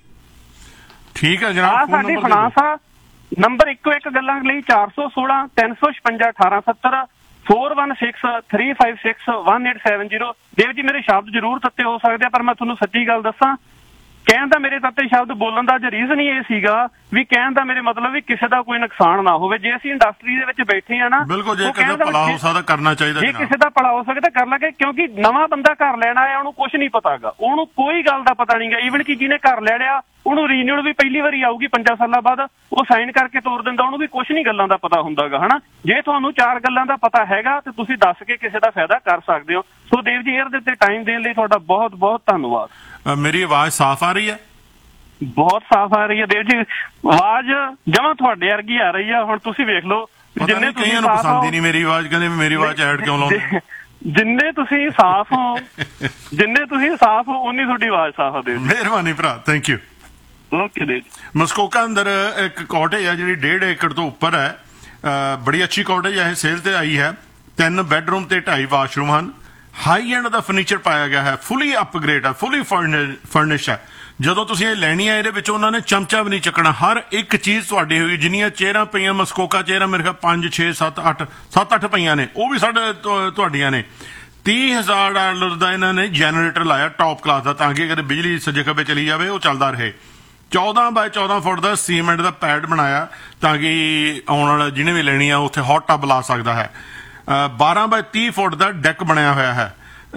ਠੀਕ ਹੈ ਜਨਾਬ, ਆ ਸਾਡੀ ਫਾਈਨਾਂਸ ਆ। ਨੰਬਰ ਇੱਕੋ ਇੱਕ ਗੱਲਾਂ ਲਈ ਚਾਰ ਸੌ ਸੋਲਾਂ ਤਿੰਨ ਸੌ ਛਪੰਜਾ ਅਠਾਰਾਂ ਸੱਤਰ four one six three five six one eight seven zero. Dev ji ਮੇਰੇ ਸ਼ਬਦ ਜ਼ਰੂਰ ਤੱਤੇ ਹੋ ਸਕਦੇ ਆ, ਪਰ ਮੈਂ ਤੁਹਾਨੂੰ ਸੱਚੀ ਗੱਲ ਦੱਸਾਂ, ਕਹਿਣ ਦਾ ਮੇਰੇ ਤੱਤੇ ਸ਼ਬਦ ਬੋਲਣ ਦਾ ਰੀਜ਼ਨ ਹੀ ਇਹ ਸੀਗਾ ਵੀ ਕਹਿਣ ਦਾ ਮੇਰੇ ਮਤਲਬ ਵੀ ਕਿਸੇ ਦਾ ਕੋਈ ਨੁਕਸਾਨ ਨਾ ਹੋਵੇ। ਜੇ ਅਸੀਂ ਇੰਡਸਟਰੀ ਦੇ ਵਿੱਚ ਬੈਠੇ ਆ ਨਾ, ਬਿਲਕੁਲ ਜੇ ਕਿਸੇ ਦਾ ਭਲਾ ਹੋ ਸਕਦਾ ਕਰਨਾ ਚਾਹੀਦਾ, ਜੇ ਕਿਸੇ ਦਾ ਭਲਾ ਹੋ ਸਕਦਾ ਕਰ ਲਾਂਗੇ। ਕਿਉਂਕਿ ਨਵਾਂ ਬੰਦਾ ਘਰ ਲੈਣ ਆਇਆ, ਉਹਨੂੰ ਕੁਝ ਨਹੀਂ ਪਤਾਗਾ, ਉਹਨੂੰ ਕੋਈ ਗੱਲ ਦਾ ਪਤਾ ਨਹੀਂਗਾ। ਈਵਨ ਕਿ ਜਿਹਨੇ ਘਰ ਲੈ ਲਿਆ ਉਹਨੂੰ ਰੀਨਿਊਲ ਵੀ ਪਹਿਲੀ ਵਾਰੀ ਆਊਗੀ ਪੰਜਾਂ ਸਾਲਾਂ ਬਾਅਦ, ਉਹ ਸਾਈਨ ਕਰਕੇ ਤੋਰ ਦਿੰਦਾ, ਉਹਨੂੰ ਵੀ ਕੁਝ ਨਹੀਂ ਗੱਲਾਂ ਦਾ ਪਤਾ ਹੁੰਦਾਗਾ ਹਨਾ। ਜੇ ਤੁਹਾਨੂੰ ਚਾਰ ਗੱਲਾਂ ਦਾ ਪਤਾ ਹੈਗਾ ਤੇ ਤੁਸੀਂ ਦੱਸ ਕੇ ਕਿਸੇ ਦਾ ਫਾਇਦਾ ਕਰ ਸਕਦੇ ਹੋ। ਸੋ ਦੇਵ ਜੀ ਇਹਦੇ ਉੱਤੇ ਟਾਈਮ ਦੇਣ ਲਈ ਤੁਹਾਡਾ ਬਹੁਤ ਬਹੁਤ ਧੰਨਵਾਦ। ਮੇਰੀ ਆਵਾਜ਼ ਸਾਫ਼ ਆ ਰਹੀ ਹੈ? ਬਹੁਤ ਸਾਫ਼ ਆ ਰਹੀ ਹੈ ਦੇਵ ਜੀ, ਆਵਾਜ਼ ਜਮਾਂ ਤੁਹਾਡੇ ਵਰਗੀ ਆ ਰਹੀ ਆ। ਹੁਣ ਤੁਸੀਂ ਵੇਖ ਲਓ, ਜਿੰਨੇ ਕਈਆਂ ਨੂੰ ਪਸੰਦ ਹੀ ਨਹੀਂ ਮੇਰੀ ਆਵਾਜ਼, ਕਹਿੰਦੇ ਮੇਰੀ ਆਵਾਜ਼ ਐਡ ਕਿਉਂ ਲਾਉਂਦੇ। ਜਿੰਨੇ ਤੁਸੀਂ ਸਾਫ਼ ਹੋ, ਜਿੰਨੇ ਤੁਸੀਂ ਸਾਫ਼ ਹੋ, ਉਨੀ ਤੁਹਾਡੀ ਆਵਾਜ਼ ਸਾਫ਼ ਆ ਦੇਵ ਜੀ। ਮਿਹਰਬਾਨੀ ਭਰਾ, ਥੈਂਕ ਯੂ। ਓਕੇ ਦੇਵ। ਮਸਕੋਕਾ ਅੰਦਰ ਇੱਕ ਕਾਟੇਜ ਆ ਜਿਹੜੀ ਡੇਢ ਏਕੜ ਤੋਂ ਉੱਪਰ ਹੈ, ਬੜੀ ਅੱਛੀ ਕਾਟੇਜ ਹੈ, ਸੇਲ ਤੇ ਆਈ ਹੈ। ਤਿੰਨ ਬੈਡਰੂਮ ਤੇ ਢਾਈ ਵਾਸ਼ਰੂਮ ਹਨ, ਹਾਈ ਐਂਡ ਦਾ ਫਰਨੀਚਰ ਪਾਇਆ ਗਿਆ ਹੈ, ਫੁੱਲੀ ਅਪਗ੍ਰੇਡ ਹੈ, ਫੁੱਲੀ ਫਰਨਿਸ਼ ਹੈ। ਜਦੋਂ ਤੁਸੀਂ ਇਹ ਲੈਣੀ ਹੈ, ਇਹਦੇ ਵਿੱਚ ਉਹਨਾਂ ਨੇ ਚਮਚਾ ਵੀ ਨਹੀਂ ਚੱਕਣਾ, ਹਰ ਇੱਕ ਚੀਜ਼ ਤੁਹਾਡੀ ਹੋਈ। ਜਿੰਨੀਆਂ ਚੇਅਰਾਂ ਪਈਆਂ ਮਸਕੋਕਾ ਚੇਅਰਾਂ ਮੇਰੇ ਖਿਆਲ ਪੰਜ ਛੇ ਸੱਤ ਅੱਠ ਸੱਤ ਅੱਠ ਪਈਆਂ ਨੇ, ਉਹ ਵੀ ਸਾਡੇ ਤੁਹਾਡੀਆਂ ਨੇ। ਤੀਹ ਹਜ਼ਾਰ ਡਾਲਰ ਦਾ ਇਹਨਾਂ ਨੇ ਜੈਨਰੇਟਰ ਲਾਇਆ ਟੌਪ ਕਲਾਸ ਦਾ, ਤਾਂ ਕਿ ਅਗਰ ਬਿਜਲੀ ਸੱਜੇ ਖੱਬੇ ਚਲੀ ਜਾਵੇ ਉਹ ਚੱਲਦਾ ਰਹੇ। ਚੌਦਾਂ ਬਾਏ ਚੌਦਾਂ ਫੁੱਟ ਦਾ ਸੀਮੈਂਟ ਦਾ ਪੈਡ ਬਣਾਇਆ ਤਾਂ ਕਿ ਆਉਣ ਵਾਲਾ ਜਿਹਨੇ ਵੀ ਲੈਣੀ ਆ ਉੱਥੇ ਹੌਟ ਟੱਬ ਲਾ ਸਕਦਾ ਹੈ। ਬਾਰਾਂ ਬਾਏ ਤੀਹ ਫੁੱਟ ਦਾ ਡੈਕ ਬਣਿਆ ਹੋਇਆ ਹੈ।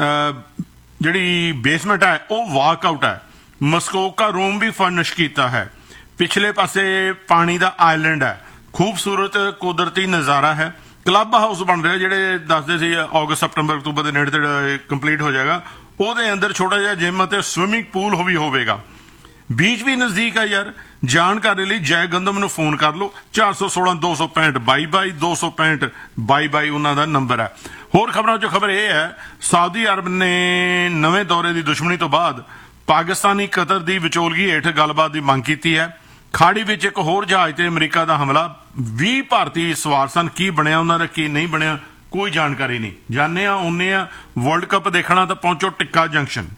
ਜਿਹੜੀ ਬੇਸਮੈਂਟ ਹੈ ਉਹ ਵਾਕਆਊਟ ਹੈ। ਮਸਕੋਕਾ ਰੂਮ ਵੀ ਫਰਨਿਸ਼ ਕੀਤਾ ਹੈ। ਪਿਛਲੇ ਪਾਸੇ ਪਾਣੀ ਦਾ ਆਈਲੈਂਡ ਹੈ, ਖੂਬਸੂਰਤ ਕੁਦਰਤੀ ਨਜ਼ਾਰਾ ਹੈ। ਕਲੱਬ ਹਾਊਸ ਬਣ ਰਿਹਾ, ਜਿਹੜੇ ਦੱਸਦੇ ਸੀ ਅਗਸਤ ਸਤੰਬਰ ਅਕਤੂਬਰ ਦੇ ਨੇੜੇ ਤੇ ਕੰਪਲੀਟ ਹੋ ਜਾਏਗਾ। ਉਹਦੇ ਅੰਦਰ ਛੋਟਾ ਜਿਹਾ ਜਿਮ ਅਤੇ ਸਵਿਮਿੰਗ ਪੂਲ ਵੀ ਹੋਵੇਗਾ। ਬੀਚ ਵੀ ਨਜ਼ਦੀਕ ਆ ਯਾਰ। ਜਾਣਕਾਰੀ ਲਈ ਜੈ ਗੰਦਮ ਨੂੰ ਫੋਨ ਕਰ ਲਓ, ਚਾਰ ਸੌ ਸੋਲਾਂ ਦੋ ਸੌ ਪੈਂਹਠ ਬਾਈ ਬਾਈ ਦੋ ਸੌ ਪੈਂਹਠ ਬਾਈ ਬਾਈ ਉਹਨਾਂ ਦਾ ਨੰਬਰ ਹੈ। ਹੋਰ ਖਬਰਾਂ ਚੋਂ ਖਬਰ ਇਹ ਹੈ, ਸਾਊਦੀ ਅਰਬ ਨੇ ਨਵੇਂ ਦੌਰੇ ਦੀ ਦੁਸ਼ਮਣੀ ਤੋਂ ਬਾਅਦ ਪਾਕਿਸਤਾਨੀ ਕਤਰ ਦੀ ਵਿਚੋਲਗੀ ਹੇਠ ਗੱਲਬਾਤ ਦੀ ਮੰਗ ਕੀਤੀ ਹੈ। ਖਾੜੀ ਵਿੱਚ ਇੱਕ ਹੋਰ ਜਹਾਜ਼ ਤੇ ਅਮਰੀਕਾ ਦਾ ਹਮਲਾ, ਵੀਹ ਭਾਰਤੀ ਸਵਾਰ ਸਨ। ਕੀ ਬਣਿਆ ਉਹਨਾਂ ਦਾ, ਕੀ ਨਹੀਂ ਬਣਿਆ, ਕੋਈ ਜਾਣਕਾਰੀ ਨਹੀਂ। ਜਾਣੇ ਆ ਆਉਨੇ ਆ ਵਰਲਡ ਕੱਪ ਦੇਖਣਾ ਤਾਂ ਪਹੁੰਚੋ ਟਿੱਕਾ ਜੰਕਸ਼ਨ।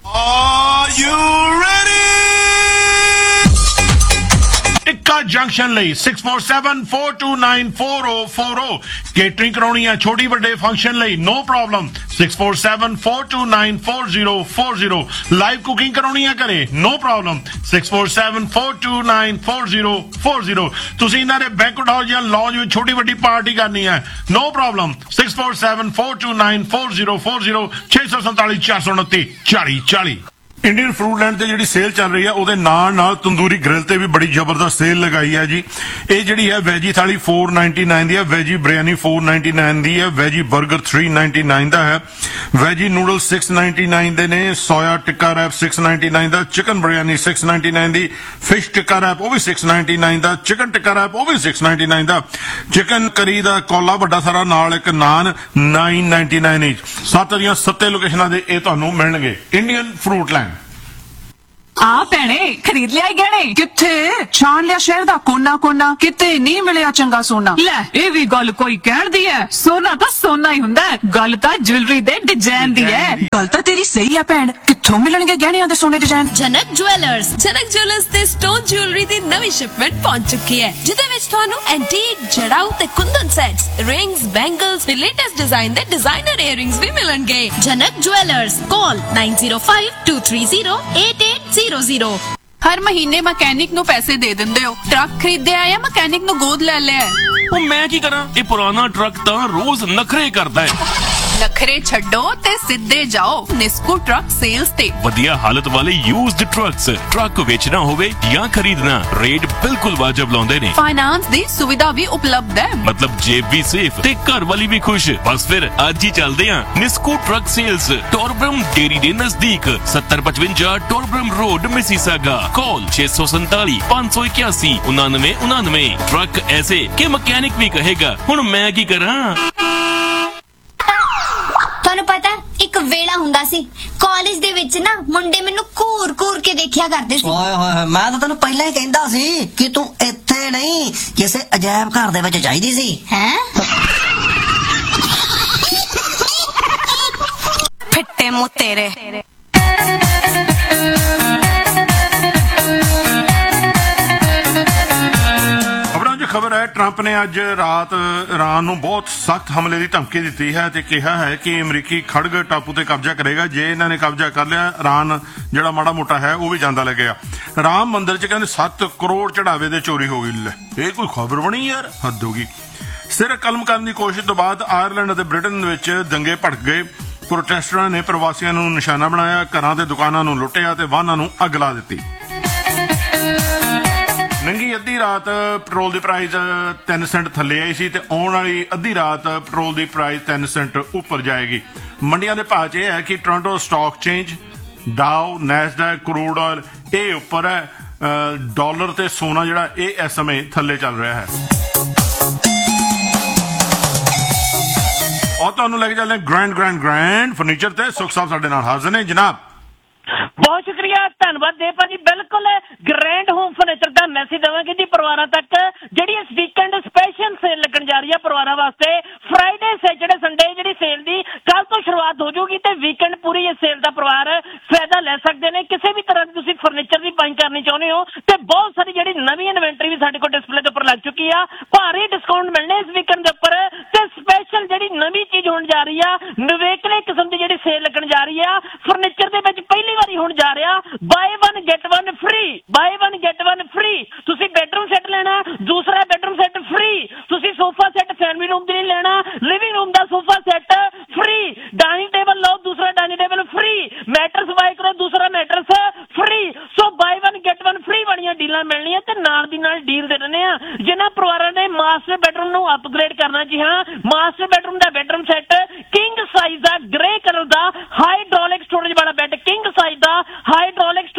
ਟਿੱਕਾ ਜੰਕਸ਼ਨ ਲਈ six four seven four two nine four ਓ ਫੋਰ ਓ। ਕੇਟਰਿੰਗ ਕਰਾਉਣੀ ਆ ਛੋਟੀ ਵੱਡੇ ਫੰਕਸ਼ਨ ਲਈ, no problem, six four seven four two nine four zero four zero. Live cooking ਕਰਾਉਣੀ ਆ ਘਰੇ, no problem, six four seven four two nine four zero four zero. ਤੁਸੀਂ ਇਹਨਾਂ ਦੇ ਬੈਂਕਟ ਹਾਲ ਜਾਂ ਲੌਂਜ ਵਿੱਚ ਛੋਟੀ ਵੱਡੀ ਪਾਰਟੀ ਕਰਨੀ ਹੈ, no problem, six four seven four two nine four zero four zero ਛੇ ਸੌ ਸੰਤਾਲੀ ਚਾਰ ਸੌ ਉਨੱਤੀ ਚਾਲੀ ਚਾਲੀ। ਇੰਡੀਅਨ ਫਰੂਟ ਲੈਂਡ ਤੇ ਜਿਹੜੀ ਸੇਲ ਚੱਲ ਰਹੀ ਹੈ ਉਹਦੇ ਨਾਲ ਨਾਲ ਤੰਦੂਰੀ ਗ੍ਰਿਲ ਤੇ ਵੀ ਬੜੀ ਜ਼ਬਰਦਸਤ ਸੇਲ ਲਗਾਈ ਹੈ ਜੀ। ਇਹ ਜਿਹੜੀ ਹੈ ਵੈਜੀ ਥਾਲੀ ਚਾਰ ਸੌ ਨਿਨਆਨਵੇਂ ਦੀ ਹੈ, ਵੈਜੀ ਬਿਰਿਆਨੀ ਚਾਰ ਸੌ ਨਿਨਆਨਵੇਂ ਦੀ ਹੈ, ਵੈਜੀ 버ਗਰ ਤਿੰਨ ਸੌ ਨਿਨਆਨਵੇਂ ਦਾ ਹੈ, ਵੈਜੀ ਨੂਡਲ ਛੇ ਸੌ ਨਿਨਆਨਵੇਂ ਦੇ ਨੇ, ਸੋਇਆ ਟਿੱਕਾ ਰੈਪ ਛੇ ਸੌ ਨਿਨਆਨਵੇਂ ਦਾ, ਚਿਕਨ ਬਿਰਿਆਨੀ ਛੇ ਸੌ ਨਿਨਆਨਵੇਂ ਦੀ, ਫਿਸ਼ ਟਿੱਕਾ ਰੈਪ ਉਹ ਵੀ ਛੇ ਸੌ ਨਿਨਆਨਵੇਂ ਦਾ, ਚਿਕਨ ਟਿੱਕਾ ਰੈਪ ਉਹ ਵੀ ਛੇ ਸੌ ਨਿਨਆਨਵੇਂ ਦਾ, ਚਿਕਨ ਕਰੀ ਦਾ ਕੌਲਾ ਵੱਡਾ ਸਾਰਾ ਨਾਲ ਇੱਕ ਨਾਨ ਨੌ ਸੌ ਨਿਨਆਨਵੇਂ ਇੰਚ। ਸੱਤ ਦੀਆਂ ਸੱਤੇ ਲੋਕੇਸ਼ਨਾਂ ਦੇ ਇਹ ਤੁਹਾਨੂੰ ਮਿਲਣਗੇ। Indian fruit land. ਆ ਭੈਣੇ ਖਰੀਦ ਲਿਆ ਗਹਿਣੇ? ਕਿੱਥੇ ਛਾਣ ਲਿਆ ਸ਼ਹਿਰ ਦਾ ਕੋਨਾ ਕੋਨਾ, ਕਿਤੇ ਨਹੀਂ ਮਿਲਿਆ ਚੰਗਾ ਸੋਨਾ। ਲੈ ਇਹ ਵੀ ਗੱਲ ਕੋਈ ਕਹਿਣ ਦੀ ਹੈ, ਸੋਨਾ ਤਾਂ ਸੋਨਾ ਹੀ ਹੁੰਦਾ, ਗੱਲ ਤਾਂ ਜੁਐਲਰੀ ਦੇ ਡਿਜ਼ਾਈਨ ਦੀ ਹੈ। ਗੱਲ ਤਾਂ ਤੇਰੀ ਸਹੀ ਹੈ ਭੈਣ, ਕਿੱਥੋਂ ਮਿਲਣਗੇ ਗਹਿਣਿਆਂ ਦੇ ਸੋਨੇ ਡਿਜ਼ਾਈਨ? ਜਨਕ ਜੁਐਲਰਸ। ਜਨਕ ਜੁਐਲਰਸ ਤੇ ਸਟੋਨ ਜੁਐਲਰੀ ਦੀ ਨਵੀਂ ਸ਼ਿਪਮੈਂਟ ਪਹੁੰਚ ਚੁੱਕੀ ਹੈ, ਜਿਹਦੇ ਵਿੱਚ ਤੁਹਾਨੂੰ ਐਂਟੀਕ, ਜੜਾਊ ਤੇ ਕੁੰਦਨ ਸੈਟਸ, ਰਿੰਗਸ, ਬੈਂਗਲਸ ਤੇ ਲੇਟੈਸਟ ਡਿਜ਼ਾਈਨ ਦੇ ਡਿਜ਼ਾਈਨਰ ਈਅਰਿੰਗਸ ਵੀ ਮਿਲਣਗੇ। ਜਨਕ jewellers, call ਨਾइन zero five to three zero eight eight zero zero. ਹਰ ਮਹੀਨੇ ਮਕੈਨਿਕ ਨੂੰ ਪੈਸੇ ਦੇ ਦਿੰਦੇ ਹੋ, ਟਰੱਕ ਖਰੀਦਿਆ ਜਾਂ ਮਕੈਨਿਕ ਨੂੰ ਗੋਦ ਲੈ ਲਿਆ? ਉਹ ਮੈਂ ਕੀ ਕਰਾਂ, ਇਹ ਪੁਰਾਣਾ ਟਰੱਕ ਤਾਂ ਰੋਜ਼ ਨਖਰੇ ਕਰਦਾ ਹੈ। ਨਖਰੇ ਛੱਡੋ ਤੇ ਸਿੱਧੇ ਜਾਓ ਨਿਸਕੂ ਟਰੱਕ ਸੇਲਸ ਤੇ। ਵਧੀਆ ਹਾਲਤ ਵਾਲੇ ਯੂਜ਼ਡ ਟਰੱਕਸ, ਟਰੱਕ ਵੇਚਣਾ ਹੋਵੇ ਜਾਂ ਖਰੀਦਣਾ, ਰੇਟ ਬਿਲਕੁਲ ਵਾਜਬ ਲਾਉਂਦੇ ਨੇ। ਫਾਈਨਾਂਸ ਦੀ ਸੁਵਿਧਾ ਵੀ ਉਪਲਬਧ ਹੈ, ਮਤਲਬ ਜੇਬ ਵੀ ਸੇਫ ਤੇ ਘਰ ਵਾਲੀ ਵੀ ਖੁਸ਼। ਬਸ ਫਿਰ ਅੱਜ ਹੀ ਚੱਲਦੇ ਆਂ ਨਿਸਕੂ ਟਰੱਕ ਸੇਲਸ, ਟੋਰਬਰਮ ਡੇਰੀ ਦੇ ਨਜ਼ਦੀਕ, ਸੱਤਰ ਪਚਵੰਜਾ ਟੋਰਬਰਮ ਰੋਡ, ਮਿਸੀਸਾਗਾ। कॉल छह सौ सैतालीस पाँच सौ इक्यासी उनानवे उनानवे। ट्रक ऐसे कि मैकेनिक भी कहेगा हुण मैं की करा। ਤੁਹਾਨੂੰ ਪਤਾ ਇੱਕ ਵੇਲਾ ਹੁੰਦਾ ਸੀ ਕਾਲਜ ਦੇ ਵਿੱਚ ਨਾ, ਮੁੰਡੇ ਮੈਨੂੰ ਘੂਰ ਘੂਰ ਕੇ ਦੇਖਿਆ ਕਰਦੇ ਸੀ। ਓਏ ਹੋਏ ਮੈਂ ਤਾਂ ਤੈਨੂੰ ਪਹਿਲਾਂ ਹੀ ਕਹਿੰਦਾ ਸੀ ਕਿ ਤੂੰ ਇੱਥੇ ਨਹੀਂ ਕਿਸੇ ਅਜਾਇਬ ਘਰ ਦੇ ਵਿੱਚ ਚਾਹੀਦੀ ਸੀ। ਹੈ ਫਿੱਟੇ ਮੂੰਹ ਤੇਰੇ। ਖਬਰ ਹੈ, ਟਰੰਪ ਨੇ ਅੱਜ ਰਾਤ ਈਰਾਨ ਨੂੰ ਬਹੁਤ ਸਖਤ ਹਮਲੇ ਦੀ ਧਮਕੀ ਦਿੱਤੀ ਹੈ ਤੇ ਕਿਹਾ ਹੈ ਕਿ ਅਮਰੀਕੀ ਖੜਗ ਟਾਪੂ ਤੇ ਕਬਜ਼ਾ ਕਰੇਗਾ। ਜੇ ਇਹਨਾਂ ਨੇ ਕਬਜ਼ਾ ਕਰ ਲਿਆ, ਈਰਾਨ ਜਿਹੜਾ ਮਾੜਾ ਮੋਟਾ ਹੈ ਉਹ ਵੀ ਜਾਂਦਾ ਲੱਗਿਆ। ਰਾਮ ਮੰਦਿਰ 'ਚ ਕਹਿੰਦੇ ਸੱਤ ਕਰੋੜ ਚੜਾਵੇ ਦੇ ਚੋਰੀ ਹੋ ਗਈ। ਲੈ ਇਹ ਕੋਈ ਖਬਰ ਬਣੀ ਯਾਰ, ਹੱਦ ਹੋ ਗਈ। ਸਿਰ ਕਲਮ ਕਰਨ ਦੀ ਕੋਸ਼ਿਸ਼ ਤੋਂ ਬਾਅਦ ਆਇਰਲੈਂਡ ਅਤੇ ਬ੍ਰਿਟਨ ਵਿੱਚ ਦੰਗੇ ਭੜਕ ਗਏ। ਪ੍ਰੋਟੈਸਟਰਾਂ ਨੇ ਪ੍ਰਵਾਸੀਆਂ ਨੂੰ ਨਿਸ਼ਾਨਾ ਬਣਾਇਆ, ਘਰਾਂ ਤੇ ਦੁਕਾਨਾਂ ਨੂੰ ਲੁੱਟਿਆ ਤੇ ਵਾਹਨਾਂ ਨੂੰ ਅੱਗ ਲਾ ਦਿੱਤੀ। ਨੰਗੀ ਅੱਧੀ ਰਾਤ ਪੈਟਰੋਲ ਦੀ ਪ੍ਰਾਈਸ ਤਿੰਨ ਸੈਂਟ ਥੱਲੇ ਆਈ ਸੀ ਤੇ ਆਉਣ ਵਾਲੀ ਅੱਧੀ ਰਾਤ ਪੈਟਰੋਲ ਦੀ ਪ੍ਰਾਈਸ ਤਿੰਨ ਸੈਂਟ ਉੱਪਰ ਜਾਏਗੀ। ਮੰਡੀਆਂ ਦੇ ਭਾਅ 'ਚ ਇਹ ਹੈ ਕਿ Toronto stock change, ਡਾਓ, Nasdaq, crude oil ਇਹ ਉੱਪਰ ਹੈ। ਡਾਲਰ ਤੇ ਸੋਨਾ ਜਿਹੜਾ ਇਹ ਇਸ ਸਮੇਂ ਥੱਲੇ ਚੱਲ ਰਿਹਾ ਹੈ। ਔਰ ਤੁਹਾਨੂੰ ਲੈ ਕੇ ਚੱਲਦੇ ਗ੍ਰੈਂਡ ਗ੍ਰੈਂਡ ਗ੍ਰੈਂਡ ਫਰਨੀਚਰ ਤੇ ਸੁਖ ਸਾਹਿਬ ਸਾਡੇ ਨਾਲ ਹਾਜ਼ਰ ਨੇ। ਜਨਾਬ ਬਹੁਤ ਸ਼ੁਕਰੀਆ, ਧੰਨਵਾਦ ਦੇ ਭਾਜੀ। ਬਿਲਕੁਲ ਗ੍ਰੈਂਡ ਹੋਮ ਫਰਨੀਚਰ ਦਾ ਮੈਸੇਜ ਦੇਵਾਂਗੇ ਜੀ ਪਰਿਵਾਰਾਂ ਤੱਕ, ਜਿਹੜੀ ਇਸ ਵੀਕਐਂਡ ਸਪੈਸ਼ਲ ਸੇਲ ਲੱਗਣ ਜਾ ਰਹੀ ਹੈ ਪਰਿਵਾਰਾਂ ਵਾਸਤੇ। ਫਰਾਈਡੇ, ਸੈਟਰਡੇ, ਸੰਡੇ ਜਿਹੜੀ ਸੇਲ ਦੀ ਕੱਲ ਤੋਂ ਸ਼ੁਰੂਆਤ ਹੋ ਜਾਊਗੀ ਤੇ ਵੀਕਐਂਡ ਪੂਰੀ ਇਸ ਸੇਲ ਦਾ ਪਰਿਵਾਰ ਫਾਇਦਾ ਲੈ ਸਕਦੇ ਨੇ। ਕਿਸੇ ਵੀ ਤਰ੍ਹਾਂ ਦੀ ਤੁਸੀਂ ਫਰਨੀਚਰ ਦੀ ਬਾਇੰਗ ਕਰਨੀ ਚਾਹੁੰਦੇ ਹੋ ਤੇ ਬਹੁਤ ਸਾਰੀ ਜਿਹੜੀ ਨਵੀਂ ਇਨਵੈਂਟਰੀ ਵੀ ਸਾਡੇ ਕੋਲ ਡਿਸਪਲੇ ਦੇ ਉੱਪਰ ਲੱਗ ਚੁੱਕੀ ਆ। ਭਾਰੀ ਡਿਸਕਾਊਂਟ ਮਿਲਣੇ ਇਸ ਵੀਕਐਂਡ ਦੇ ਉੱਪਰ ਤੇ ਸਪੈਸ਼ਲ ਜਿਹੜੀ ਨਵੀਂ ਚੀਜ਼ ਹੋਣ ਜਾ ਰਹੀ ਆ, ਨਵੇਕਲੇ ਕਿਸਮ ਦੀ ਜਿਹੜੀ ਸੇਲ ਲੱਗਣ ਜਾ ਰਹੀ ਆ ਫਰਨੀਚਰ ਦੇ ਵਿੱਚ, ਪਹਿਲੀ ਵਾਰੀ ਹੋਣ ਜਾ ਰਿਹਾ bye one get one free. Bye one get one free. ਤੁਸੀਂ ਬੈਡਰੂਮ ਸੈੱਟ ਲੈਣਾ, ਦੂਸਰਾ ਬੈਡਰੂਮ ਸੈੱਟ ਫ੍ਰੀ। ਤੁਸੀਂ ਸੋਫਾ ਸੈੱਟ ਫੈਮਿਲੀ ਰੂਮ ਦੇ ਲਈ ਲੈਣਾ, ਲਿਵਿੰਗ ਰੂਮ ਦਾ sofa set free. Dining table ਲਓ, ਦੂਸਰਾ dining table free. Matters bye ਕਰੋ, ਦੂਸਰਾ matters free. So bye one get one free ਵਾਲੀਆਂ ਡੀਲਾਂ ਮਿਲਣੀਆਂ ਤੇ ਨਾਲ ਦੀ ਨਾਲ ਡੀਲ ਦੇ ਦਿੰਦੇ ਆ। ਜਿਨ੍ਹਾਂ ਪਰਿਵਾਰਾਂ ਨੇ ਮਾਸਟਰ ਬੈਡਰੂਮ ਨੂੰ ਅਪਗ੍ਰੇਡ ਕਰਨਾ, ਜੀ ਹਾਂ ਮਾਸਟਰ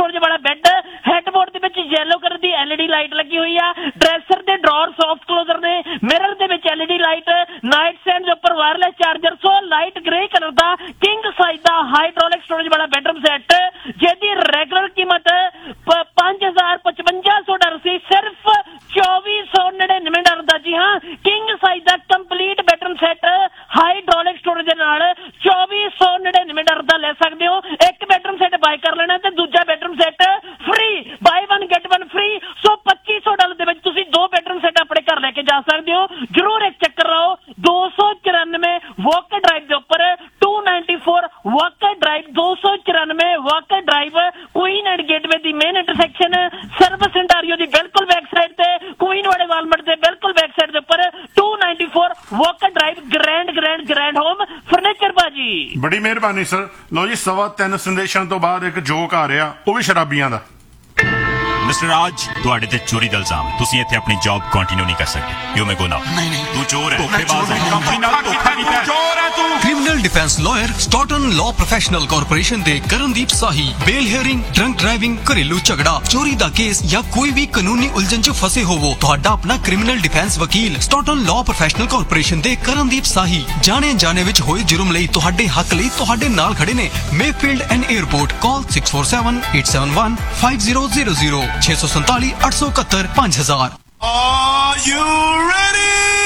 ਸਟੋਰੇਜ ਵਾਲਾ ਬੈੱਡ, ਹੈਡਬੋਰਡ ਦੇ ਵਿੱਚ ਯੈਲੋ ਕਲਰ ਦੀ ਐਲਈਡੀ ਲਾਈਟ ਲੱਗੀ ਹੋਈ ਆ, ਡਰੈਸਰ ਦੇ ਡਰਾਅਰ ਸੌਫਟ ਕਲੋਜ਼ਰ ਨੇ, ਮਿਰਰ ਦੇ ਵਿੱਚ ਐਲਈਡੀ ਲਾਈਟ, ਨਾਈਟ ਸਟੈਂਡ ਦੇ ਉੱਪਰ ਵਾਇਰਲੈਸ ਚਾਰਜਰ। ਸੋ ਲਾਈਟ ਗ੍ਰੇ ਕਲਰ ਦਾ ਕਿੰਗ ਸਾਈਜ਼ ਦਾ ਹਾਈਡ੍ਰੋਲਿਕ ਸਟੋਰੇਜ ਵਾਲਾ ਬੈਡਰੂਮ ਸੈੱਟ, ਜਿਹਦੀ ਰੈਗੂਲਰ ਕੀਮਤ ਪੰਜ ਹਜ਼ਾਰ ਪਚਵੰਜਾ ਸੌ ਡਾਲਰ ਸੀ, ਸਿਰਫ ਚੌਵੀ ਸੌ ਨੜਿਨਵੇਂ ਡਾਲਰ ਦਾ। ਜੀ ਹਾਂ, ਕਿੰਗ ਸਾਈਜ਼ ਦਾ complete bedroom set hydraulic storage ਦੇ ਨਾਲ ਚੌਵੀ ਸੌ ਨੜਿਨਵੇਂ ਡਾਲਰ ਦਾ ਲੈ ਸਕਦੇ ਹੋ। ਇੱਕ ਬੈਡਰੂਮ ਸੈੱਟ ਬਾਈ ਕਰ ਲੈਣਾ ਤੇ ਦੂਜਾ ਬੈਡਰੂਮ ਸੈੱਟ ਫ੍ਰੀ, ਬਾਈ ਵਨ ਗੈਟ ਵਨ ਫ੍ਰੀ। ਸੋ ਪੱਚੀ ਸੌ ਡਾਲਰ ਦੇ ਵਿੱਚ ਤੁਸੀਂ ਦੋ ਬੈਡਰੂਮ ਸੈੱਟ ਆਪਣੇ ਘਰ ਲੈ ਕੇ ਜਾ ਸਕਦੇ ਹੋ। ਜਰੂਰ ਇੱਕ ਚੱਕਰ ਲਾਓ। ਦੋ ਸੌ ਚੁਰਾਨਵੇਂ ਵਾਕਰ ਡਰਾਈਵ ਦੇ ਉੱਪਰ, to ninety four Walker drive, ਦੋ ਸੌ ਚੁਰਾਨਵੇਂ Walker drive, Queen and gateway the main intersection, service ਇੰਟਾਰੀਓ ਦੀ ਬਿਲਕੁਲ ਬੈਕ ਸਾਈਡ ਤੇ, ਕੁਈਨ ਵਾਲੇ ਵਾਲਮਾਰਟ ਦੇ ਬਿਲਕੁਲ ਬੈਕ ਸਾਈਡ ਦੇ ਉੱਪਰ, to ninety four Walker drive, grand grand grand home furniture ਭਾਜੀ। ਬੜੀ ਮਿਹਰਬਾਨੀ ਸਰ। ਲੋ ਜੀ, ਸਵਾ ਤਿੰਨ ਸੰਦੇਸ਼ਾਂ ਤੋਂ ਬਾਅਦ ਇੱਕ ਜੋਕ ਆ ਰਿਹਾ, ਉਹ ਵੀ ਸ਼ਰਾਬੀਆਂ ਦਾ। ਮਿਸਟਰ ਰਾਜ, ਤੁਹਾਡੇ ਤੇ ਚੋਰੀ ਦਾ ਇਲਜ਼ਾਮ, ਤੁਸੀਂ ਇੱਥੇ ਆਪਣੀ ਜੌਬ ਕੰਟੀਨਿਊ ਨਹੀਂ ਕਰ ਸਕਦੇ। ਯੂ ਮੇ ਗੋ ਨਾਓ। ਨਹੀਂ ਨਹੀਂ, ਤੂੰ ਚੋਰ ਹੈ, ਧੋਖੇਬਾਜ਼ ਹੈ, ਕੰਪਨੀ ਨਾਲ ਧੋਖਾ ਕੀਤਾ ਹੈ। ਚੋਰ ਹੈ ਤੂੰ। Criminal defence lawyer ਸਟਾਰਟਨ law professional corporation ਦੇ ਕਰਨਦੀਪ ਸਾਹੀ ਬੇਲ ਹੀਅਰਿੰਗ, ਡਰੰਕ ਡਰਾਈਵਿੰਗ, ਘਰੇਲੂ ਝਗੜਾ, ਚੋਰੀ ਦਾ ਕੇਸ ਜਾਂ ਕੋਈ ਵੀ ਕਾਨੂੰਨੀ ਉਲਝਣ 'ਚ ਫਸੇ ਹੋਵੋ, ਤੁਹਾਡਾ ਆਪਣਾ ਕ੍ਰਿਮੀਨਲ ਡਿਫੈਂਸ ਵਕੀਲ ਸਟਾਰਟਨ ਲਾਅ ਪ੍ਰੋਫੈਸ਼ਨਲ ਕਾਰਪੋਰੇਸ਼ਨ ਦੇ ਕਰਨਦੀਪ ਸਾਹੀ ਜਾਣੇ ਜਾਣੇ ਵਿੱਚ ਹੋਏ ਜੁਰਮ ਲਈ ਤੁਹਾਡੇ ਹੱਕ ਲਈ ਤੁਹਾਡੇ ਨਾਲ ਖੜੇ ਨੇ। Mayfield and airport, call six four seven eight seven one five zero zero zero, ਛੇ ਸੌ ਸੰਤਾਲੀ ਅੱਠ ਸੌ ਇਕਹੱਤਰ ਪੰਜ ਹਜ਼ਾਰ। Are you ready?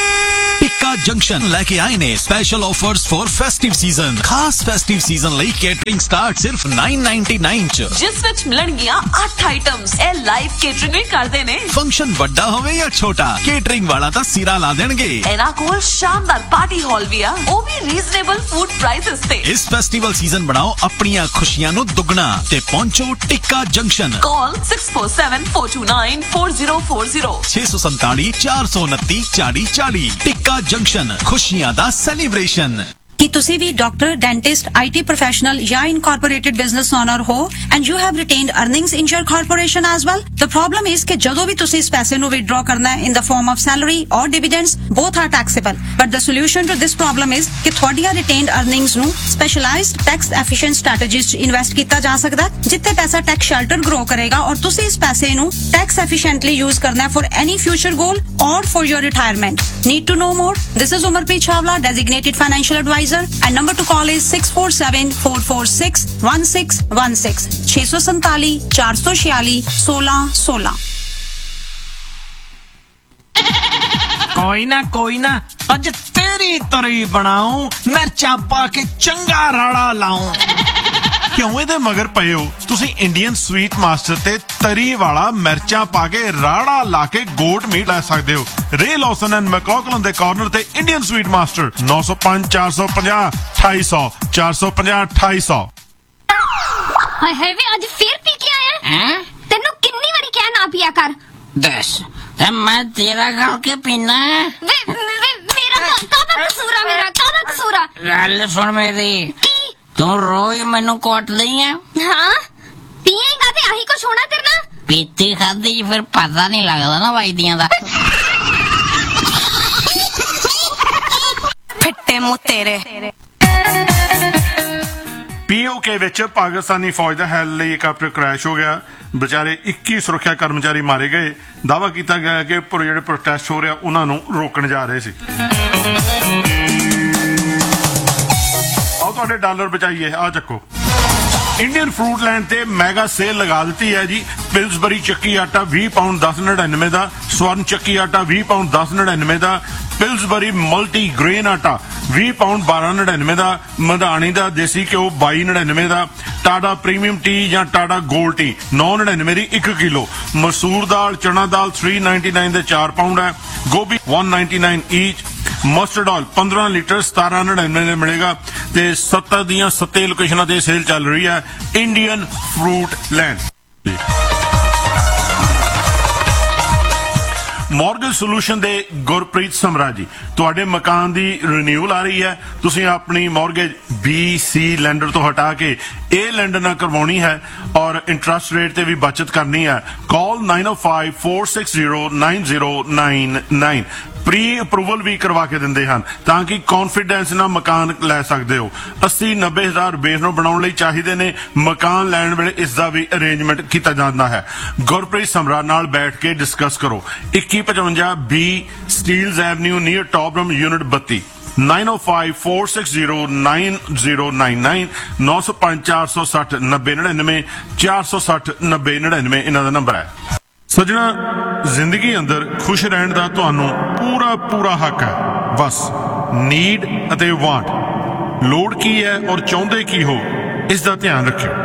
Tikka junction ਲੈ ਕੇ ਆਏ ਨੇ special offers for festive season. ਖਾਸ ਫੈਸਟਿਵ ਸੀਜ਼ਨ ਲਈ ਕੇਟਰਿੰਗ ਸਟਾਰਟ ਸਿਰਫ ਨੌ ਨਿਨਆਨਵੇਂ ਚ, ਜਿਸ ਵਿੱਚ ਮਿਲਣਗੀਆਂ ਅੱਠ ਆਈਟਮਸ। ਇਹ ਲਾਈਵ ਕੇਟਰਿੰਗ ਵੀ ਕਰਦੇ ਨੇ। ਫੰਕਸ਼ਨ ਵੱਡਾ ਹੋਵੇ ਜਾਂ ਛੋਟਾ, ਕੇਟਰਿੰਗ ਵਾਲਾ ਤਾਂ ਸਿਰਾ ਲਾ ਦੇਣਗੇ। ਇਹਨਾਂ ਕੋਲ ਸ਼ਾਨਦਾਰ ਪਾਰਟੀ ਹਾਲ ਵੀ ਆ, ਉਹ ਵੀ ਰੀਜ਼ਨੇਬਲ ਫੂਡ ਪ੍ਰਾਈਸਸ ਤੇ। ਇਸ ਫੈਸਟੀਵਲ ਸੀਜ਼ਨ ਬਣਾਓ ਆਪਣੀਆਂ ਖੁਸ਼ੀਆਂ ਨੂੰ ਦੁੱਗਣਾ ਤੇ ਪਹੁੰਚੋ ਟਿੱਕਾ ਜੰਕਸ਼ਨ। ਕਾਲ six four seven four two nine four zero four zero, ਛੇ ਸੌ ਸੰਤਾਲੀ ਚਾਰ ਸੌ ਉਨੱਤੀ ਚਾਲੀ ਚਾਲੀ। ਟਿੱਕਾ ਜੰਕਸ਼ਨ, ਖੁਸ਼ੀਆਂ ਦਾ ਸੈਲੀਬ੍ਰੇਸ਼ਨ। ਕੀ ਤੁਸੀਂ ਵੀ ਡਾਕਟਰ, ਡੈਂਟਿਸਟ, ਆਈਟੀ ਪ੍ਰੋਫੈਸ਼ਨਲ ਜਾਂ ਇਨਕਾਰਪੋਰੇਟਡ ਬਿਜ਼ਨਸ ਓਨਰ ਹੋ and you have ਰਿਟੇਨਡ earnings in your corporation as well? The problem is ਕਿ ਜਦੋਂ ਵੀ ਤੁਸੀਂ ਇਸ ਪੈਸੇ ਨੂੰ ਵਿਦਡਰਾ ਕਰਨਾ ਹੈ ਇਨ ਦ ਫਾਰਮ ਆਫ ਸੈਲਰੀ ਔਰ ਡਿਵੀਡੈਂਡਸ, both are taxable. But the solution to this problem is ਕਿ ਤੁਹਾਡੀਆਂ ਰਿਟੇਨਡ ਅਰਨਿੰਗਸ ਨੂੰ ਸਪੈਸ਼ਲਾਈਜ਼ਡ ਟੈਕਸ ਐਫੀਸ਼ੀਐਂਟ ਸਟ੍ਰੈਟੇਜੀਜ਼ 'ਚ ਇਨਵੈਸਟ ਕੀਤਾ ਜਾ ਸਕਦਾ, ਜਿੱਥੇ ਪੈਸਾ ਟੈਕਸ ਸ਼ੈਲਟਰ ਗਰੋ ਕਰੇਗਾ ਔਰ ਤੁਸੀਂ ਇਸ ਪੈਸੇ ਨੂੰ ਟੈਕਸ ਐਫੀਸ਼ੀਐਂਟਲੀ ਯੂਜ਼ ਕਰਨਾ ਹੈ ਫॉर ਐਨੀ ਫਿਊਚਰ ਗੋਲ ਔਰ for your retirement. Need to know more? This is Umarpreet Chawla, designated financial advisor, and number to call is six four seven four four six one six one six, छह सौ सैंतालीस चार सौ छियालीस सोलह सोलह। कोई ना कोई ना, अज तेरी तरी बनाऊं, मिर्चा पा के चंगा राड़ा लाऊं। ਕਿਉਂ ਇਹਦੇ ਮਗਰ ਪਏ ਹੋ? ਤੁਸੀਂ ਇੰਡੀਅਨ ਸਵੀਟ ਮਾਸਟਰ ਤੇ ਤਰੀ ਵਾਲਾ ਮਿਰਚਾਂ ਪਾ ਕੇ ਰਾੜਾ ਲਾ ਕੇ ਗੋਟ ਮੀਟ ਲੈ ਸਕਦੇ ਹੋ। ਰੇ ਲੌਸਨ ਐਂਡ ਮੈਕੌਕਲਨ ਦੇ ਕਾਰਨਰ ਤੇ ਇੰਡੀਅਨ ਸਵੀਟ ਮਾਸਟਰ ਨੌ ਸੌ ਪੰਜ ਚਾਰ ਸੌ ਪੰਜਾਹ ਅਠਾਈ ਸੌ ਚਾਰ ਸੌ ਪੰਜਾਹ ਅਠਾਈ ਸੌ। ਹਾਏ ਹਾਏ ਵੇ, ਅੱਜ ਫੇਰ ਪੀ ਕੇ ਆਇਆ ਹੈ? ਤੈਨੂੰ ਕਿੰਨੀ ਵਾਰੀ ਕਿਹਾ ਨਾ ਪੀਆ ਕਰ। ਦੱਸ ਤੇ ਮੈਂ ਤੇਰਾ ਕਰਕੇ ਪੀਣਾ? ਵੇ ਵੇ ਮੇਰਾ ਕਾਹਦਾ ਕਸੂਰ ਆ? ਮੇਰਾ ਕਾਹਦਾ ਕਸੂਰ ਆ? ਗੱਲ ਸੁਣ ਮੇਰੀ, ਤੂੰ ਰੋਜ਼ ਮੈਨੂੰ ਕੁੱਟਦੀ ਆ। ਹਾਂ, ਪੀਏਗਾ ਤੇ ਆਹੀ ਕੁਛ ਹੋਣਾ ਤੇਰੇ ਨਾਲ। ਪੀਤੀ ਖਾਦੀ ਫਿਰ ਪਤਾ ਨਹੀਂ ਲੱਗਦਾ ਨਾ ਵਜਦੀਆਂ ਦਾ। ਫਿੱਟੇ ਮੂੰਹ ਤੇਰੇ। ਪੀਓਕੇ ਵਿੱਚ ਪਾਕਿਸਤਾਨੀ ਫੌਜ ਦਾ ਹੈਲੀਕਾਪਟਰ ਕ੍ਰੈਸ਼ ਹੋ ਗਿਆ। ਵਿਚਾਰੇ ਇੱਕੀ ਸੁਰੱਖਿਆ ਕਰਮਚਾਰੀ ਮਾਰੇ ਗਏ। ਦਾਅਵਾ ਕੀਤਾ ਗਿਆ ਕਿ ਜਿਹੜੇ ਪ੍ਰੋਟੈਸਟ ਹੋ ਰਿਹਾ ਉਹਨਾਂ ਨੂੰ ਰੋਕਣ ਜਾ ਰਹੇ ਸੀ। ਆਓ ਤੁਹਾਡੇ ਡਾਲਰ ਬਚਾਈਏ। ਆ ਚੱਕੋ। ਇੰਡੀਅਨ ਫਰੂਟ ਲੈਂਡ ਤੇ ਮੈਗਾ ਸੇਲ ਲਗਾ ਦਿੱਤੀ ਹੈ ਜੀ। ਪਿਲਸਬਰੀ ਚੱਕੀ ਆਟਾ ਵੀਹ ਪਾਉਂਡ ਦਸ ਨੜਿਨਵੇਂ ਦਾ, ਸਵਰਨ ਚੱਕੀ ਆਟਾ ਵੀਹ ਪਾਉਂਡ ਦਸ ਨੜਿਨਵੇਂ ਦਾ, ਪਿਲਸਬਰੀ ਮਲਟੀ ਗ੍ਰੇਨ ਆਟਾ ਵੀਹ ਪਾਉਂਡ ਬਾਰਾਂ ਨੜਿਨਵੇਂ ਦਾ, ਮਧਾਣੀ ਦਾ ਦੇਸੀ ਘਿਓ ਬਾਈ ਨੜਿਨਵੇਂ ਦਾ, ਟਾਟਾ ਪ੍ਰੀਮੀਅਮ ਟੀ ਜਾਂ ਟਾਟਾ ਗੋਲਡ ਟੀ ਨੌ ਨੜਿਨਵੇਂ ਦੀ ਇੱਕ ਕਿਲੋ, ਮਸੂਰ ਦਾਲ ਚਣਾ ਦਾਲ ਤਿੰਨ ਸੌ ਨਿਨਆਨਵੇਂ ਦੇ ਚਾਰ ਪਾਉਂਡ ਹੈ, ਗੋਭੀ ਇੱਕ ਸੌ ਨਿਨਆਨਵੇਂ ਈਚ, ਮਸਟਰਡ ਆਇਲ ਪੰਦਰਾਂ ਲੀਟਰ ਸਤਾਰਾਂ ਨੜਿਨਵੇਂ ਦੇ ਮਿਲੇਗਾ ਤੇ ਸੱਤਰ ਦੀਆਂ ਸੱਤੇ ਲੋਕੇਸ਼ਨਾਂ ਤੇ ਸੇਲ ਚੱਲ ਰਹੀ ਹੈ Indian fruit land. Mortgage solution ਦੇ ਗੁਰਪ੍ਰੀਤ ਸਮਰਾ ਜੀ, ਤੁਹਾਡੇ ਮਕਾਨ ਦੀ ਰੀਨਿਊਅਲ ਆ ਰਹੀ ਹੈ। ਤੁਸੀਂ ਆਪਣੀ ਮੌਰਗੇਜ ਬੀ ਸੀ ਲੈਂਡਰ ਤੋਂ ਹਟਾ ਕੇ ਇਹ ਲੈਂਡ ਨਾ ਕਰਵਾਉਣੀ ਹੈ ਔਰ ਇੰਟਰਸਟ ਰੇਟ ਤੇ ਵੀ ਬਚਤ ਕਰਨੀ ਹੈ, ਕਾਲ nine oh five four six zero nine zero nine nine। Pre approval ਵੀ ਕਰਵਾ ਕੇ ਦਿੰਦੇ ਹਨ ਤਾਂ ਕਿ ਕੌਨਫੀਡੈਂਸ ਨਾਲ ਮਕਾਨ ਲੈ ਸਕਦੇ ਹੋ। अस्सी नब्बे ਹਜ਼ਾਰ ਬੇਸ ਨੂੰ ਬਣਾਉਣ ਲਈ ਚਾਹੀਦੇ ਨੇ। ਮਕਾਨ ਲੈਣ ਵੇਲੇ ਇਸ ਦਾ ਵੀ ਅਰੇਂਜਮੈਂਟ ਕੀਤਾ ਜਾਂਦਾ ਹੈ। ਗੁਰਪ੍ਰੀਤ ਸਮਰਾ ਨਾਲ ਬੈਠ ਕੇ ਡਿਸਕਸ ਕਰੋ। इक्की पचवंजा बी ਸਟੀਲਜ਼ ਐਵਨਿਊ ਨੀਅਰ ਟੌਪਰਮ ਯੂਨਿਟ ਬੱਤੀ nine oh five four six zero nine zero nine nine नौ सौ पांच चार सौ सठ नब्बे नड़िनवे चार सौ सठ नब्बे नड़िनवे इन्हां दा नंबर है। सजना जिंदगी अंदर खुश रहने का तुहानू पूरा पूरा हक है, बस नीड अते वांट लोड़ की है और चाहते की हो इसका ध्यान रखियो।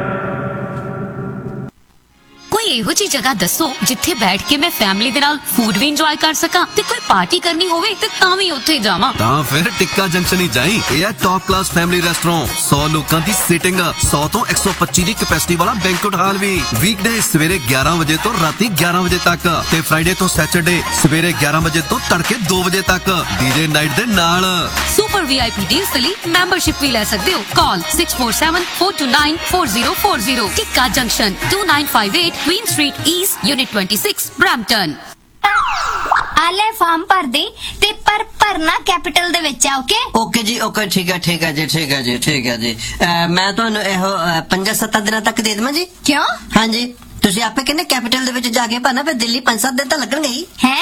कोई ਇਹੋ ਜਿਹੀ ਜਗ੍ਹਾ ਦੱਸੋ ਜਿੱਥੇ ਬੈਠ ਕੇ ਮੈਂ ਫੈਮਿਲੀ ਦੇ ਨਾਲ ਫੂਡ ਵੀ ਇੰਜੋਏ ਕਰ ਸਕਾਂ ਤੇ ਕੋਈ ਪਾਰਟੀ ਕਰਨੀ ਹੋਵੇ ਤੇ ਤਾਂ ਵੀ ਉੱਥੇ ਜਾਵਾਂ। ਤਾਂ ਫਿਰ ਟਿੱਕਾ ਜੰਕਸ਼ਨ ਹੀ ਜਾਈਂ। ਇਹ ਹੈ ਟੌਪ ਕਲਾਸ ਫੈਮਿਲੀ ਰੈਸਟੋਰੈਂਟ, ਸੌ ਲੋਕਾਂ ਦੀ ਸੀਟਿੰਗ, ਸੌ ਤੋਂ ਇੱਕ ਸੌ ਪੱਚੀ ਦੀ ਕੈਪੈਸਿਟੀ ਵਾਲਾ ਬੈਂਕੁਏਟ ਹਾਲ ਵੀ। ਵੀਕਡੇ ਸਵੇਰੇ ਗਿਆਰਾਂ ਵਜੇ ਤੋਂ ਰਾਤੀ ਗਿਆਰਾਂ ਵਜੇ ਤੱਕ ਤੇ ਫਰਾਈਡੇ ਤੋਂ ਸੈਟਰਡੇ ਸਵੇਰੇ ਗਿਆਰਾਂ ਵਜੇ ਤੋਂ ਤੜਕੇ ਦੋ ਵਜੇ ਤੱਕ ਡੀਜੇ ਨਾਈਟ ਦੇ ਨਾਲ। ਸੁਪਰ ਵੀਆਈਪੀ ਡੀਲਸ ਲਈ ਮੈਂਬਰਸ਼ਿਪ ਵੀ ਲੈ ਸਕਦੇ ਹੋ। ਕਾਲ six four seven four two nine four zero four zero। ਟਿੱਕਾ junction two nine five eight Queen Street East Unit twenty-six Brampton। ਆਲੇ ਫਾਰਮ ਭਰ ਦੇ ਤੇ ਪਰ ਭਰਨਾ ਕੈਪੀਟਲ ਦੇ ਵਿੱਚ ਆ। ਓਕੇ ਓਕੇ ਜੀ ਓਕੇ ਠੀਕ ਹੈ ਠੀਕ ਹੈ ਜੀ ਠੀਕ ਹੈ ਜੀ ਠੀਕ ਹੈ ਜੀ। ਮੈਂ ਤੁਹਾਨੂੰ ਇਹੋ ਪੰਜਾਂ ਸੱਤਾਂ ਦਿਨਾਂ ਤੱਕ ਦੇ ਦੇਵਾਂ ਜੀ। ਕਿਉਂ? ਹਾਂਜੀ ਤੁਸੀਂ ਆਪੇ ਕਹਿੰਦੇ ਕੈਪੀਟਲ ਦੇ ਵਿੱਚ ਜਾ ਕੇ ਭਰਨਾ, ਫਿਰ ਦਿੱਲੀ ਪੰਜ ਸੱਤ ਦਿਨ ਤਾਂ ਲੱਗਣਗੇ ਹੀ। ਹੈ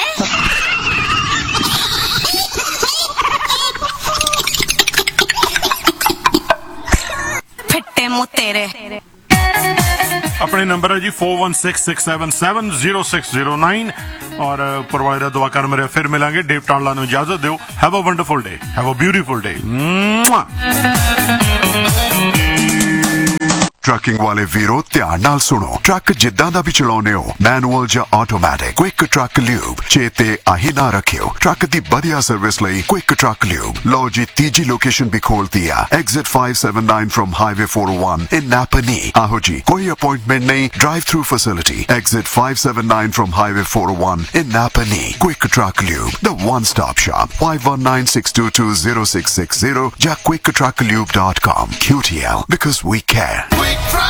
ਫਿੱਟੇ ਮੂੰਹ ਤੇਰੇ। अपने नंबर है जी four one six six seven seven zero six zero nine और प्रोवाइडर दुआ कर मेरे फिर मिलेंगे। डेव टाला ने इजाजत दो। Have a wonderful day, have a beautiful day. Trucking वाले वीरो ध्यान नाल सुनो। ट्रक जिद्दां दा भी चलाउने हो, मैनुअल या ऑटोमैटिक, क्विक ट्रक ल्यूब चेते आही ना रखियो। ट्रक दी बढ़िया सर्विस लई क्विक ट्रक ल्यूब। लो जी तीजी लोकेशन भी खोल दिया, exit five seven nine from highway four oh one इन नापनी। आहो जी कोई अपॉइंटमेंट नहीं, drive through facility, exit five seven nine from highway four oh one in नापनी। Quick truck lube, the one stop shop. five one nine six two two zero six six zero या quick truck lube dot com। Q T L because we care।